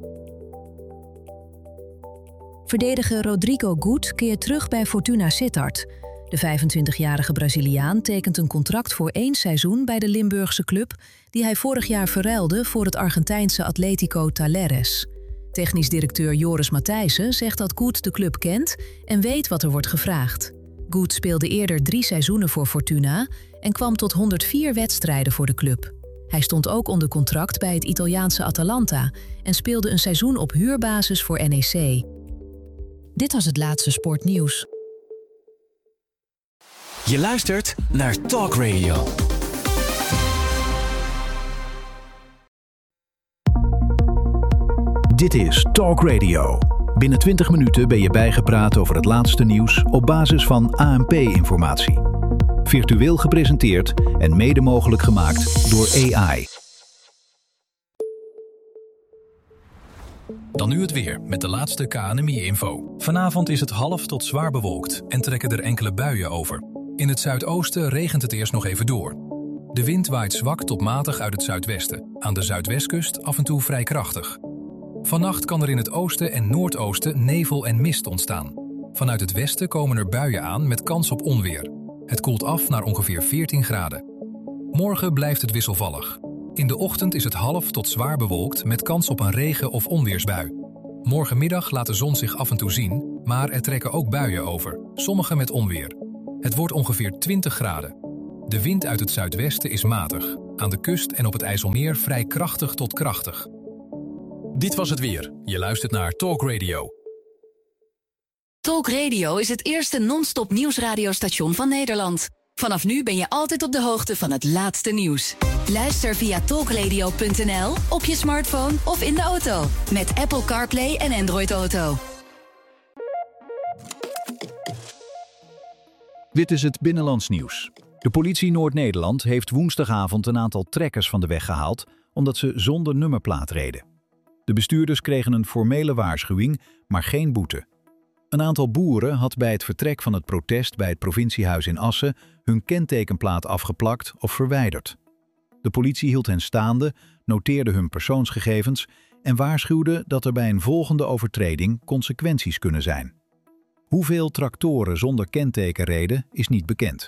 Verdediger Rodrigo Gut keert terug bij Fortuna Sittard. De 25-jarige Braziliaan tekent een contract voor 1 seizoen bij de Limburgse club, die hij vorig jaar verruilde voor het Argentijnse Atlético Talleres. Technisch directeur Joris Matthijssen zegt dat Gut de club kent en weet wat er wordt gevraagd. Gut speelde eerder 3 seizoenen voor Fortuna en kwam tot 104 wedstrijden voor de club. Hij stond ook onder contract bij het Italiaanse Atalanta en speelde een seizoen op huurbasis voor NEC. Dit was het laatste sportnieuws. Je luistert naar Talk Radio. Dit is Talk Radio. Binnen 20 minuten ben je bijgepraat over het laatste nieuws op basis van ANP-informatie. Virtueel gepresenteerd en mede mogelijk gemaakt door AI. Dan nu het weer met de laatste KNMI-info. Vanavond is het half tot zwaar bewolkt en trekken er enkele buien over. In het zuidoosten regent het eerst nog even door. De wind waait zwak tot matig uit het zuidwesten. Aan de zuidwestkust af en toe vrij krachtig. Vannacht kan er in het oosten en noordoosten nevel en mist ontstaan. Vanuit het westen komen er buien aan met kans op onweer. Het koelt af naar ongeveer 14 graden. Morgen blijft het wisselvallig. In de ochtend is het half tot zwaar bewolkt met kans op een regen- of onweersbui. Morgenmiddag laat de zon zich af en toe zien, maar er trekken ook buien over, sommige met onweer. Het wordt ongeveer 20 graden. De wind uit het zuidwesten is matig. Aan de kust en op het IJsselmeer vrij krachtig tot krachtig. Dit was het weer. Je luistert naar Talk Radio. Talk Radio is het eerste non-stop nieuwsradiostation van Nederland. Vanaf nu ben je altijd op de hoogte van het laatste nieuws. Luister via talkradio.nl, op je smartphone of in de auto. Met Apple CarPlay en Android Auto. Dit is het Binnenlands nieuws. De politie Noord-Nederland heeft woensdagavond een aantal trekkers van de weg gehaald omdat ze zonder nummerplaat reden. De bestuurders kregen een formele waarschuwing, maar geen boete. Een aantal boeren had bij het vertrek van het protest bij het provinciehuis in Assen hun kentekenplaat afgeplakt of verwijderd. De politie hield hen staande, noteerde hun persoonsgegevens en waarschuwde dat er bij een volgende overtreding consequenties kunnen zijn. Hoeveel tractoren zonder kenteken reden is niet bekend.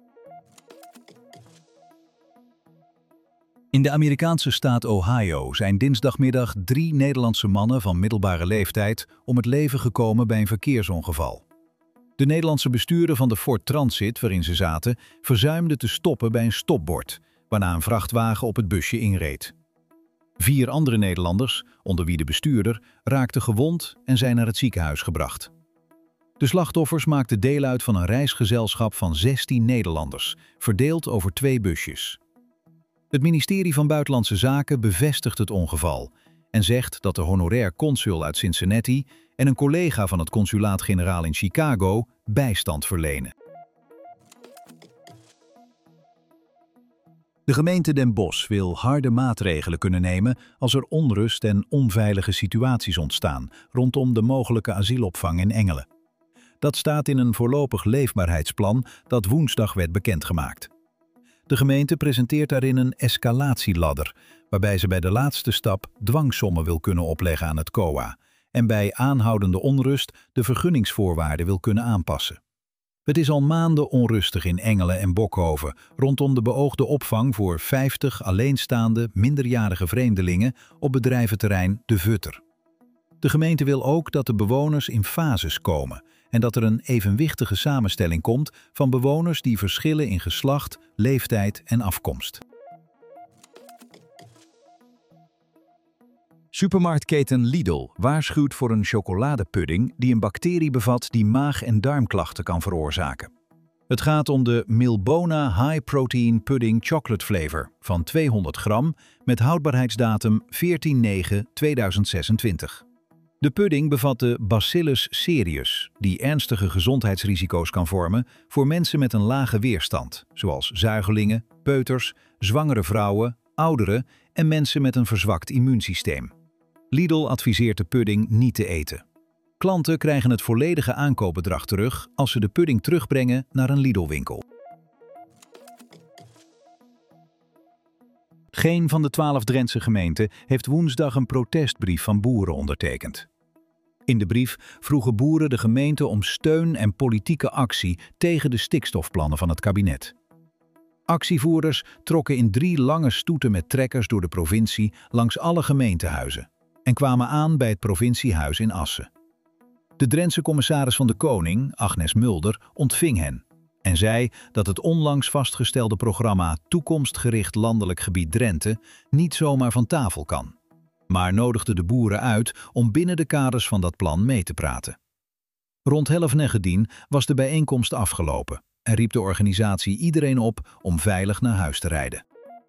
In de Amerikaanse staat Ohio zijn dinsdagmiddag 3 Nederlandse mannen van middelbare leeftijd om het leven gekomen bij een verkeersongeval. De Nederlandse bestuurder van de Ford Transit waarin ze zaten verzuimde te stoppen bij een stopbord, waarna een vrachtwagen op het busje inreed. 4 andere Nederlanders, onder wie de bestuurder, raakten gewond en zijn naar het ziekenhuis gebracht. De slachtoffers maakten deel uit van een reisgezelschap van 16 Nederlanders, verdeeld over 2 busjes. Het ministerie van Buitenlandse Zaken bevestigt het ongeval en zegt dat de honorair consul uit Cincinnati en een collega van het consulaat-generaal in Chicago bijstand verlenen. De gemeente Den Bosch wil harde maatregelen kunnen nemen als er onrust en onveilige situaties ontstaan rondom de mogelijke asielopvang in Engelen. Dat staat in een voorlopig leefbaarheidsplan dat woensdag werd bekendgemaakt. De gemeente presenteert daarin een escalatieladder, waarbij ze bij de laatste stap dwangsommen wil kunnen opleggen aan het COA en bij aanhoudende onrust de vergunningsvoorwaarden wil kunnen aanpassen. Het is al maanden onrustig in Engelen en Bokhoven rondom de beoogde opvang voor 50 alleenstaande minderjarige vreemdelingen op bedrijventerrein De Vutter. De gemeente wil ook dat de bewoners in fases komen en dat er een evenwichtige samenstelling komt van bewoners die verschillen in geslacht, leeftijd en afkomst. Supermarktketen Lidl waarschuwt voor een chocoladepudding die een bacterie bevat die maag- en darmklachten kan veroorzaken. Het gaat om de Milbona High Protein Pudding Chocolate Flavor van 200 gram met houdbaarheidsdatum 14/9/2026. De pudding bevat de Bacillus cereus, die ernstige gezondheidsrisico's kan vormen voor mensen met een lage weerstand, zoals zuigelingen, peuters, zwangere vrouwen, ouderen en mensen met een verzwakt immuunsysteem. Lidl adviseert de pudding niet te eten. Klanten krijgen het volledige aankoopbedrag terug als ze de pudding terugbrengen naar een Lidl-winkel. Geen van de 12 Drentse gemeenten heeft woensdag een protestbrief van boeren ondertekend. In de brief vroegen boeren de gemeente om steun en politieke actie tegen de stikstofplannen van het kabinet. Actievoerders trokken in 3 lange stoeten met trekkers door de provincie langs alle gemeentehuizen en kwamen aan bij het provinciehuis in Assen. De Drentse commissaris van de Koning, Agnes Mulder, ontving hen en zei dat het onlangs vastgestelde programma Toekomstgericht Landelijk Gebied Drenthe niet zomaar van tafel kan, maar nodigde de boeren uit om binnen de kaders van dat plan mee te praten. Rond 11:09 was de bijeenkomst afgelopen en riep de organisatie iedereen op om veilig naar huis te rijden.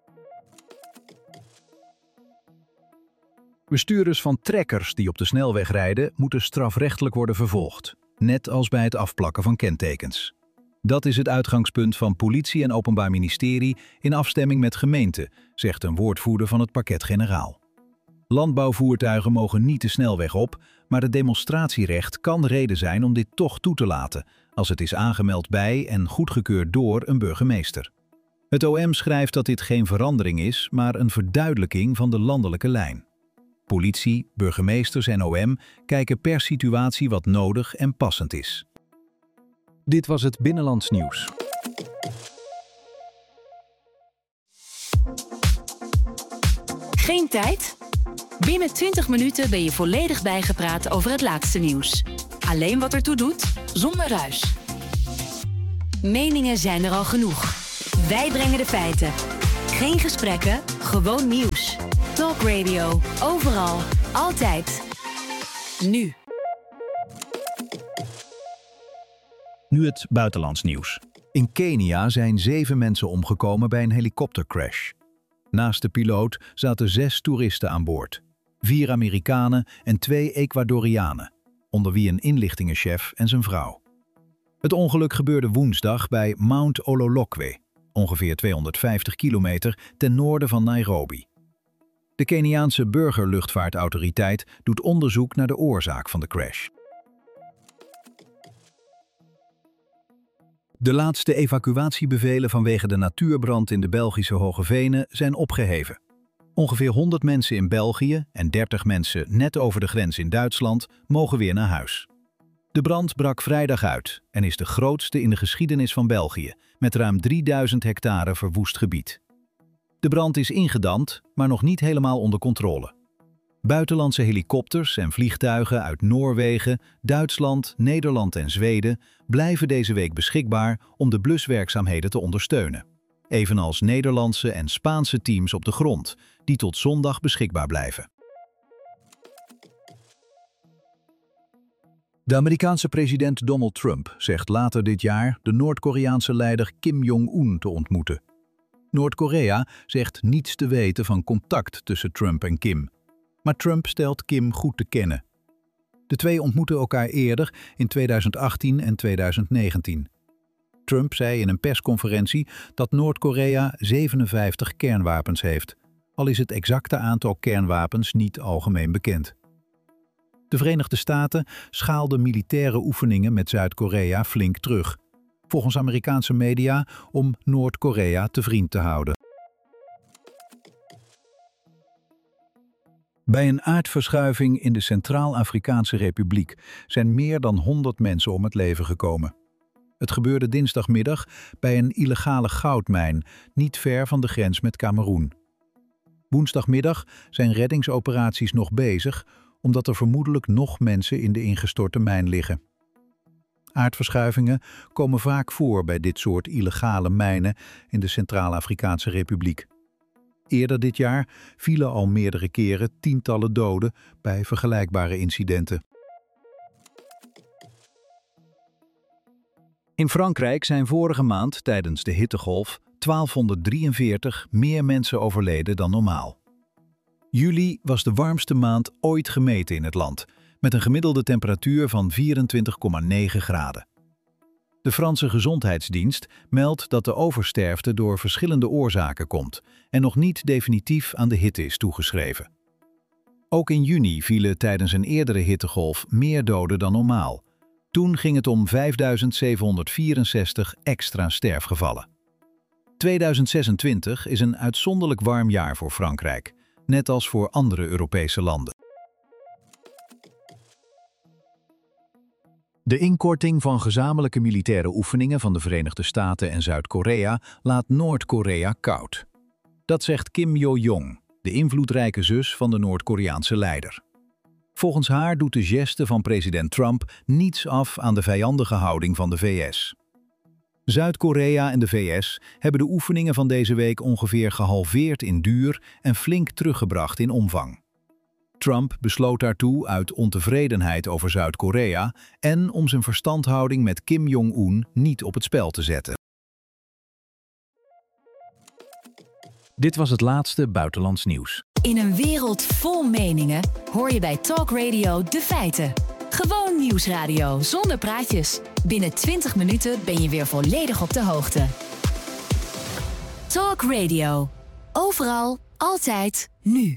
Bestuurders van trekkers die op de snelweg rijden moeten strafrechtelijk worden vervolgd, net als bij het afplakken van kentekens. Dat is het uitgangspunt van politie en openbaar ministerie in afstemming met gemeenten, zegt een woordvoerder van het parquet-generaal. Landbouwvoertuigen mogen niet de snelweg op, maar het demonstratierecht kan reden zijn om dit toch toe te laten, als het is aangemeld bij en goedgekeurd door een burgemeester. Het OM schrijft dat dit geen verandering is, maar een verduidelijking van de landelijke lijn. Politie, burgemeesters en OM kijken per situatie wat nodig en passend is. Dit was het Binnenlands nieuws. Geen tijd? Binnen 20 minuten ben je volledig bijgepraat over het laatste nieuws. Alleen wat ertoe doet, zonder ruis. Meningen zijn er al genoeg. Wij brengen de feiten. Geen gesprekken, gewoon nieuws. Talk Radio, overal, altijd. Nu. Nu het buitenlands nieuws. In Kenia zijn 7 mensen omgekomen bij een helikoptercrash. Naast de piloot zaten 6 toeristen aan boord. 4 Amerikanen en 2 Ecuadorianen, onder wie een inlichtingenchef en zijn vrouw. Het ongeluk gebeurde woensdag bij Mount Ololokwe, ongeveer 250 kilometer ten noorden van Nairobi. De Keniaanse burgerluchtvaartautoriteit doet onderzoek naar de oorzaak van de crash. De laatste evacuatiebevelen vanwege de natuurbrand in de Belgische Hoge Venen zijn opgeheven. Ongeveer 100 mensen in België en 30 mensen net over de grens in Duitsland mogen weer naar huis. De brand brak vrijdag uit en is de grootste in de geschiedenis van België, met ruim 3000 hectare verwoest gebied. De brand is ingedamd, maar nog niet helemaal onder controle. Buitenlandse helikopters en vliegtuigen uit Noorwegen, Duitsland, Nederland en Zweden blijven deze week beschikbaar om de bluswerkzaamheden te ondersteunen. Evenals Nederlandse en Spaanse teams op de grond, die tot zondag beschikbaar blijven. De Amerikaanse president Donald Trump zegt later dit jaar de Noord-Koreaanse leider Kim Jong-un te ontmoeten. Noord-Korea zegt niets te weten van contact tussen Trump en Kim. Maar Trump stelt Kim goed te kennen. De twee ontmoetten elkaar eerder in 2018 en 2019. Trump zei in een persconferentie dat Noord-Korea 57 kernwapens heeft, al is het exacte aantal kernwapens niet algemeen bekend. De Verenigde Staten schaalden militaire oefeningen met Zuid-Korea flink terug, volgens Amerikaanse media om Noord-Korea te vriend te houden. Bij een aardverschuiving in de Centraal-Afrikaanse Republiek zijn meer dan 100 mensen om het leven gekomen. Het gebeurde dinsdagmiddag bij een illegale goudmijn, niet ver van de grens met Kameroen. Woensdagmiddag zijn reddingsoperaties nog bezig, omdat er vermoedelijk nog mensen in de ingestorte mijn liggen. Aardverschuivingen komen vaak voor bij dit soort illegale mijnen in de Centraal-Afrikaanse Republiek. Eerder dit jaar vielen al meerdere keren tientallen doden bij vergelijkbare incidenten. In Frankrijk zijn vorige maand tijdens de hittegolf 1243 meer mensen overleden dan normaal. Juli was de warmste maand ooit gemeten in het land, met een gemiddelde temperatuur van 24,9 graden. De Franse Gezondheidsdienst meldt dat de oversterfte door verschillende oorzaken komt en nog niet definitief aan de hitte is toegeschreven. Ook in juni vielen tijdens een eerdere hittegolf meer doden dan normaal. Toen ging het om 5764 extra sterfgevallen. 2026 is een uitzonderlijk warm jaar voor Frankrijk, net als voor andere Europese landen. De inkorting van gezamenlijke militaire oefeningen van de Verenigde Staten en Zuid-Korea laat Noord-Korea koud. Dat zegt Kim Yo-jong, de invloedrijke zus van de Noord-Koreaanse leider. Volgens haar doet de geste van president Trump niets af aan de vijandige houding van de VS. Zuid-Korea en de VS hebben de oefeningen van deze week ongeveer gehalveerd in duur en flink teruggebracht in omvang. Trump besloot daartoe uit ontevredenheid over Zuid-Korea en om zijn verstandhouding met Kim Jong-un niet op het spel te zetten. Dit was het laatste buitenlands nieuws. In een wereld vol meningen hoor je bij Talk Radio de feiten. Gewoon nieuwsradio zonder praatjes. Binnen 20 minuten ben je weer volledig op de hoogte. Talk Radio. Overal, altijd, nu.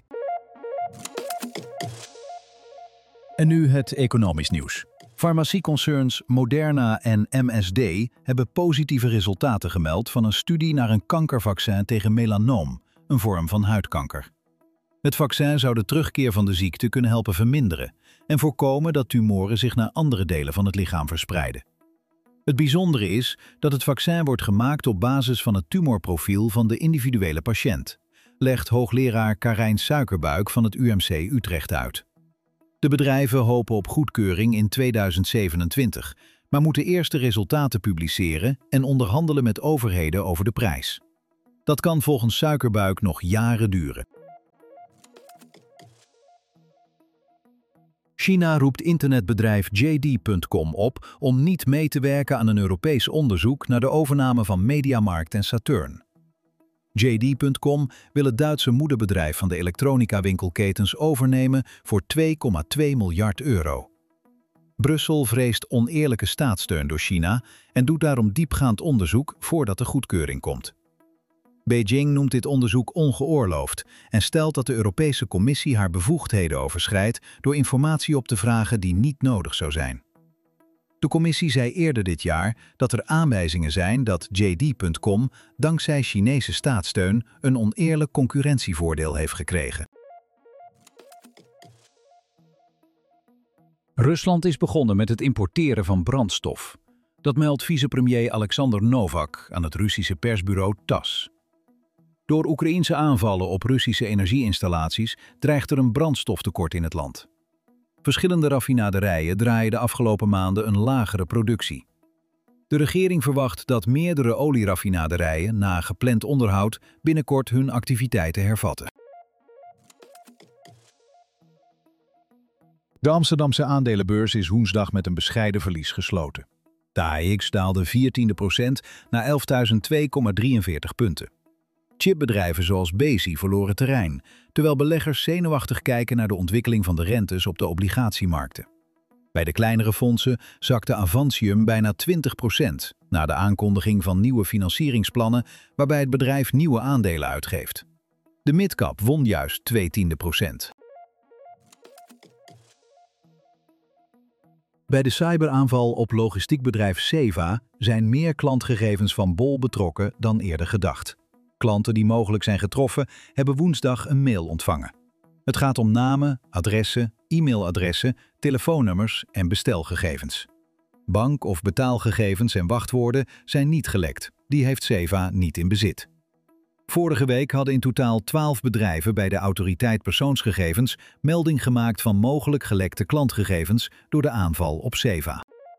En nu het economisch nieuws. Farmacieconcerns Moderna en MSD hebben positieve resultaten gemeld van een studie naar een kankervaccin tegen melanoom, een vorm van huidkanker. Het vaccin zou de terugkeer van de ziekte kunnen helpen verminderen en voorkomen dat tumoren zich naar andere delen van het lichaam verspreiden. Het bijzondere is dat het vaccin wordt gemaakt op basis van het tumorprofiel van de individuele patiënt, legt hoogleraar Karijn Suikerbuik van het UMC Utrecht uit. De bedrijven hopen op goedkeuring in 2027, maar moeten eerst de resultaten publiceren en onderhandelen met overheden over de prijs. Dat kan volgens Suikerbuik nog jaren duren. China roept internetbedrijf JD.com op om niet mee te werken aan een Europees onderzoek naar de overname van Mediamarkt en Saturn. JD.com wil het Duitse moederbedrijf van de elektronica-winkelketens overnemen voor €2,2 miljard. Brussel vreest oneerlijke staatssteun door China en doet daarom diepgaand onderzoek voordat de goedkeuring komt. Beijing noemt dit onderzoek ongeoorloofd en stelt dat de Europese Commissie haar bevoegdheden overschrijdt door informatie op te vragen die niet nodig zou zijn. De Commissie zei eerder dit jaar dat er aanwijzingen zijn dat JD.com dankzij Chinese staatssteun een oneerlijk concurrentievoordeel heeft gekregen. Rusland is begonnen met het importeren van brandstof. Dat meldt vicepremier Alexander Novak aan het Russische persbureau TASS. Door Oekraïense aanvallen op Russische energieinstallaties dreigt er een brandstoftekort in het land. Verschillende raffinaderijen draaien de afgelopen maanden een lagere productie. De regering verwacht dat meerdere olieraffinaderijen na gepland onderhoud binnenkort hun activiteiten hervatten. De Amsterdamse aandelenbeurs is woensdag met een bescheiden verlies gesloten. De AEX daalde 14% naar 11.002,43 punten. Chipbedrijven zoals Besi verloren terrein, terwijl beleggers zenuwachtig kijken naar de ontwikkeling van de rentes op de obligatiemarkten. Bij de kleinere fondsen zakte Avantium bijna 20% na de aankondiging van nieuwe financieringsplannen waarbij het bedrijf nieuwe aandelen uitgeeft. De midcap won juist 0,2%. Bij de cyberaanval op logistiekbedrijf Seva zijn meer klantgegevens van Bol betrokken dan eerder gedacht. Klanten die mogelijk zijn getroffen hebben woensdag een mail ontvangen. Het gaat om namen, adressen, e-mailadressen, telefoonnummers en bestelgegevens. Bank- of betaalgegevens en wachtwoorden zijn niet gelekt. Die heeft Seva niet in bezit. Vorige week hadden in totaal 12 bedrijven bij de Autoriteit Persoonsgegevens melding gemaakt van mogelijk gelekte klantgegevens door de aanval op Seva.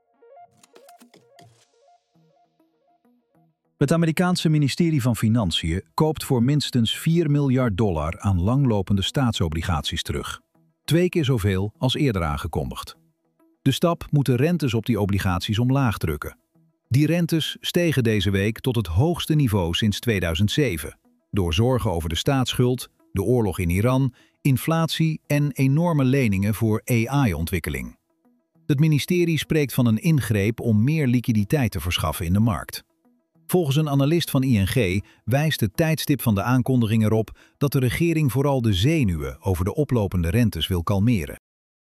Het Amerikaanse ministerie van Financiën koopt voor minstens $4 miljard aan langlopende staatsobligaties terug. 2 keer zoveel als eerder aangekondigd. De stap moet de rentes op die obligaties omlaag drukken. Die rentes stegen deze week tot het hoogste niveau sinds 2007, door zorgen over de staatsschuld, de oorlog in Iran, inflatie en enorme leningen voor AI-ontwikkeling. Het ministerie spreekt van een ingreep om meer liquiditeit te verschaffen in de markt. Volgens een analist van ING wijst het tijdstip van de aankondiging erop dat de regering vooral de zenuwen over de oplopende rentes wil kalmeren.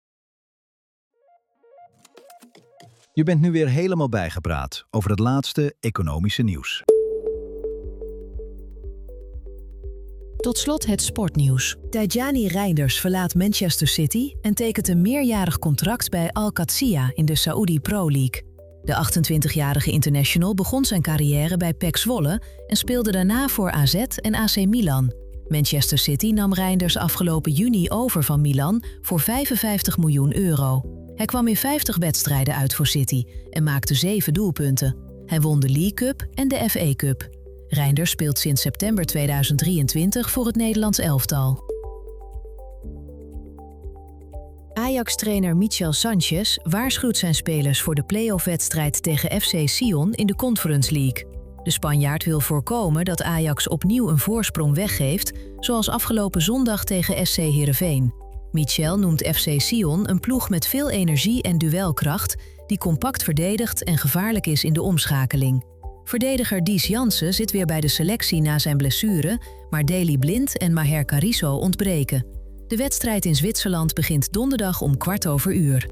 Je bent nu weer helemaal bijgepraat over het laatste economische nieuws. Tot slot het sportnieuws. Tijjani Reinders verlaat Manchester City en tekent een meerjarig contract bij Al Qadsiya in de Saudi Pro League. De 28-jarige international begon zijn carrière bij PEC Zwolle en speelde daarna voor AZ en AC Milan. Manchester City nam Reinders afgelopen juni over van Milan voor €55 miljoen. Hij kwam in 50 wedstrijden uit voor City en maakte 7 doelpunten. Hij won de League Cup en de FA Cup. Reinders speelt sinds september 2023 voor het Nederlands elftal. Ajax-trainer Michel Sanchez waarschuwt zijn spelers voor de play-off-wedstrijd tegen FC Sion in de Conference League. De Spanjaard wil voorkomen dat Ajax opnieuw een voorsprong weggeeft, zoals afgelopen zondag tegen SC Heerenveen. Michel noemt FC Sion een ploeg met veel energie en duelkracht, die compact verdedigt en gevaarlijk is in de omschakeling. Verdediger Dies Jansen zit weer bij de selectie na zijn blessure, maar Daley Blind en Maher Carrizo ontbreken. De wedstrijd in Zwitserland begint donderdag om 1:15.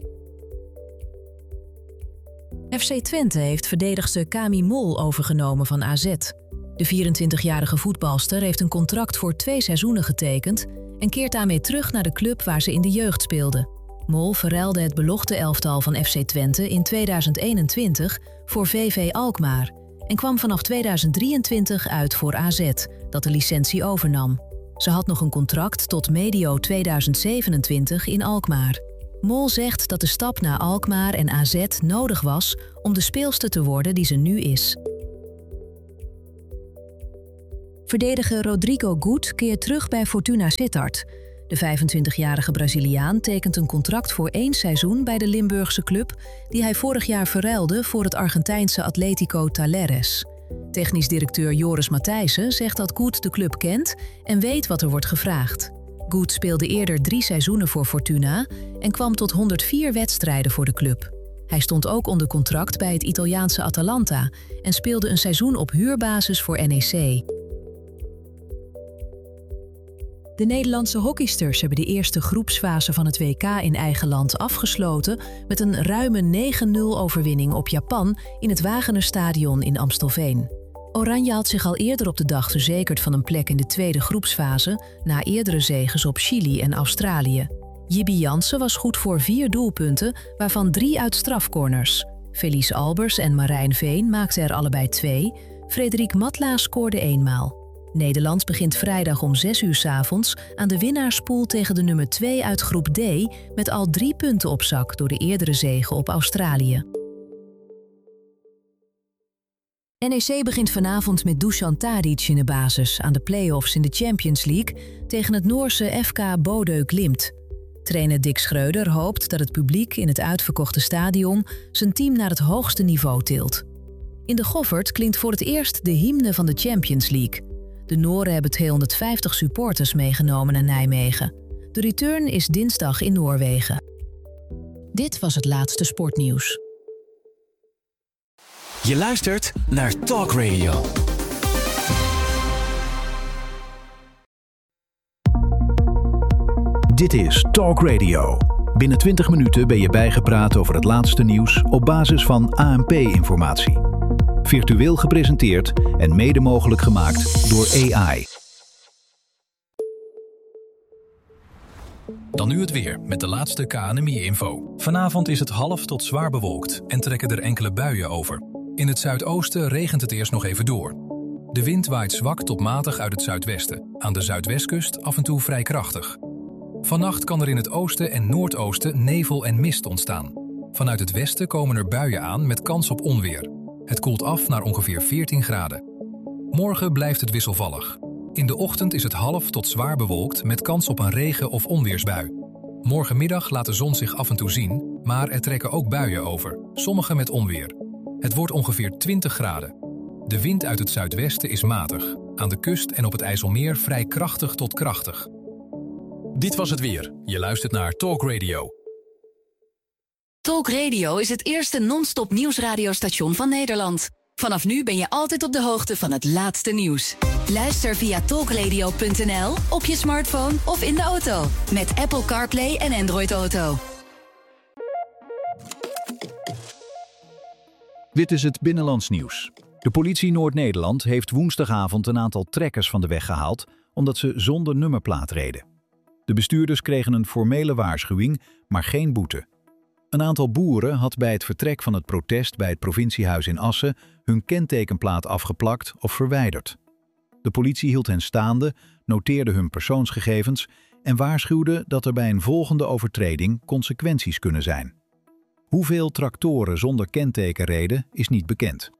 FC Twente heeft verdedigster Kami Mol overgenomen van AZ. De 24-jarige voetbalster heeft een contract voor 2 seizoenen getekend en keert daarmee terug naar de club waar ze in de jeugd speelde. Mol verruilde het belofte elftal van FC Twente in 2021 voor VV Alkmaar en kwam vanaf 2023 uit voor AZ, dat de licentie overnam. Ze had nog een contract tot medio 2027 in Alkmaar. Mol zegt dat de stap naar Alkmaar en AZ nodig was om de speelster te worden die ze nu is. Verdediger Rodrigo Gut keert terug bij Fortuna Sittard. De 25-jarige Braziliaan tekent een contract voor 1 seizoen bij de Limburgse club, die hij vorig jaar verruilde voor het Argentijnse Atlético Talleres. Technisch directeur Joris Matthijssen zegt dat Gut de club kent en weet wat er wordt gevraagd. Gut speelde eerder 3 seizoenen voor Fortuna en kwam tot 104 wedstrijden voor de club. Hij stond ook onder contract bij het Italiaanse Atalanta en speelde een seizoen op huurbasis voor NEC. De Nederlandse hockeysters hebben de eerste groepsfase van het WK in eigen land afgesloten met een ruime 9-0 overwinning op Japan in het Wagener-stadion in Amstelveen. Oranje had zich al eerder op de dag verzekerd van een plek in de tweede groepsfase na eerdere zeges op Chili en Australië. Jibby Jansen was goed voor 4 doelpunten, waarvan 3 uit strafcorners. Felice Albers en Marijn Veen maakten er allebei 2. Frederik Matla scoorde 1 maal. Nederland begint vrijdag om 6 uur 's avonds aan de winnaarspool tegen de nummer 2 uit groep D met al 3 punten op zak door de eerdere zege op Australië. NEC begint vanavond met Dusan Tadic in de basis aan de play-offs in de Champions League tegen het Noorse FK Bodø Glimt. Trainer Dick Schreuder hoopt dat het publiek in het uitverkochte stadion zijn team naar het hoogste niveau tilt. In de Goffert klinkt voor het eerst de hymne van de Champions League. De Noren hebben 250 supporters meegenomen naar Nijmegen. De return is dinsdag in Noorwegen. Dit was het laatste sportnieuws. Je luistert naar Talk Radio. Dit is Talk Radio. Binnen 20 minuten ben je bijgepraat over het laatste nieuws op basis van ANP-informatie. Virtueel gepresenteerd en mede mogelijk gemaakt door AI. Dan nu het weer met de laatste KNMI-info. Vanavond is het half tot zwaar bewolkt en trekken er enkele buien over. In het zuidoosten regent het eerst nog even door. De wind waait zwak tot matig uit het zuidwesten. Aan de zuidwestkust af en toe vrij krachtig. Vannacht kan er in het oosten en noordoosten nevel en mist ontstaan. Vanuit het westen komen er buien aan met kans op onweer. Het koelt af naar ongeveer 14 graden. Morgen blijft het wisselvallig. In de ochtend is het half tot zwaar bewolkt met kans op een regen- of onweersbui. Morgenmiddag laat de zon zich af en toe zien, maar er trekken ook buien over, sommige met onweer. Het wordt ongeveer 20 graden. De wind uit het zuidwesten is matig. Aan de kust en op het IJsselmeer vrij krachtig tot krachtig. Dit was het weer. Je luistert naar Talk Radio. Talk Radio is het eerste non-stop nieuwsradiostation van Nederland. Vanaf nu ben je altijd op de hoogte van het laatste nieuws. Luister via talkradio.nl, op je smartphone of in de auto. Met Apple CarPlay en Android Auto. Dit is het Binnenlands nieuws. De politie Noord-Nederland heeft woensdagavond een aantal trekkers van de weg gehaald omdat ze zonder nummerplaat reden. De bestuurders kregen een formele waarschuwing, maar geen boete. Een aantal boeren had bij het vertrek van het protest bij het provinciehuis in Assen hun kentekenplaat afgeplakt of verwijderd. De politie hield hen staande, noteerde hun persoonsgegevens en waarschuwde dat er bij een volgende overtreding consequenties kunnen zijn. Hoeveel tractoren zonder kenteken reden is niet bekend.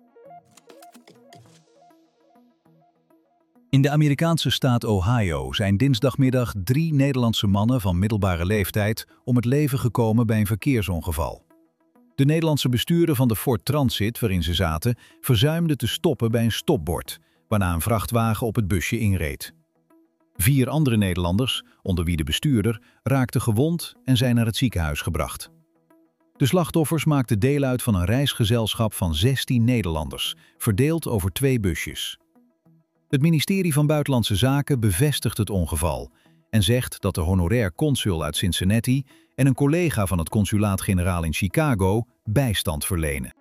In de Amerikaanse staat Ohio zijn dinsdagmiddag 3 Nederlandse mannen van middelbare leeftijd om het leven gekomen bij een verkeersongeval. De Nederlandse bestuurder van de Ford Transit waarin ze zaten verzuimde te stoppen bij een stopbord, waarna een vrachtwagen op het busje inreed. 4 andere Nederlanders, onder wie de bestuurder, raakten gewond en zijn naar het ziekenhuis gebracht. De slachtoffers maakten deel uit van een reisgezelschap van 16 Nederlanders, verdeeld over 2 busjes. Het ministerie van Buitenlandse Zaken bevestigt het ongeval en zegt dat de honorair consul uit Cincinnati en een collega van het consulaat-generaal in Chicago bijstand verlenen.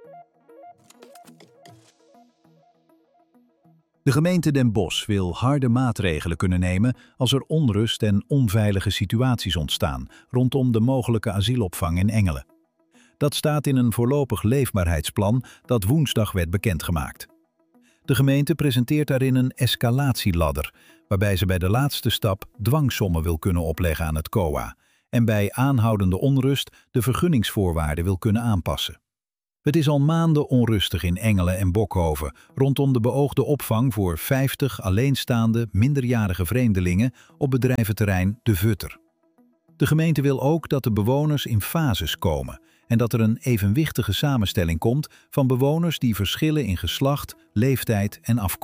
De gemeente Den Bosch wil harde maatregelen kunnen nemen als er onrust en onveilige situaties ontstaan rondom de mogelijke asielopvang in Engelen. Dat staat in een voorlopig leefbaarheidsplan dat woensdag werd bekendgemaakt. De gemeente presenteert daarin een escalatieladder, waarbij ze bij de laatste stap dwangsommen wil kunnen opleggen aan het COA en bij aanhoudende onrust de vergunningsvoorwaarden wil kunnen aanpassen. Het is al maanden onrustig in Engelen en Bokhoven rondom de beoogde opvang voor 50 alleenstaande minderjarige vreemdelingen op bedrijventerrein De Vutter. De gemeente wil ook dat de bewoners in fases komen en dat er een evenwichtige samenstelling komt van bewoners die verschillen in geslacht, leeftijd en afkomst.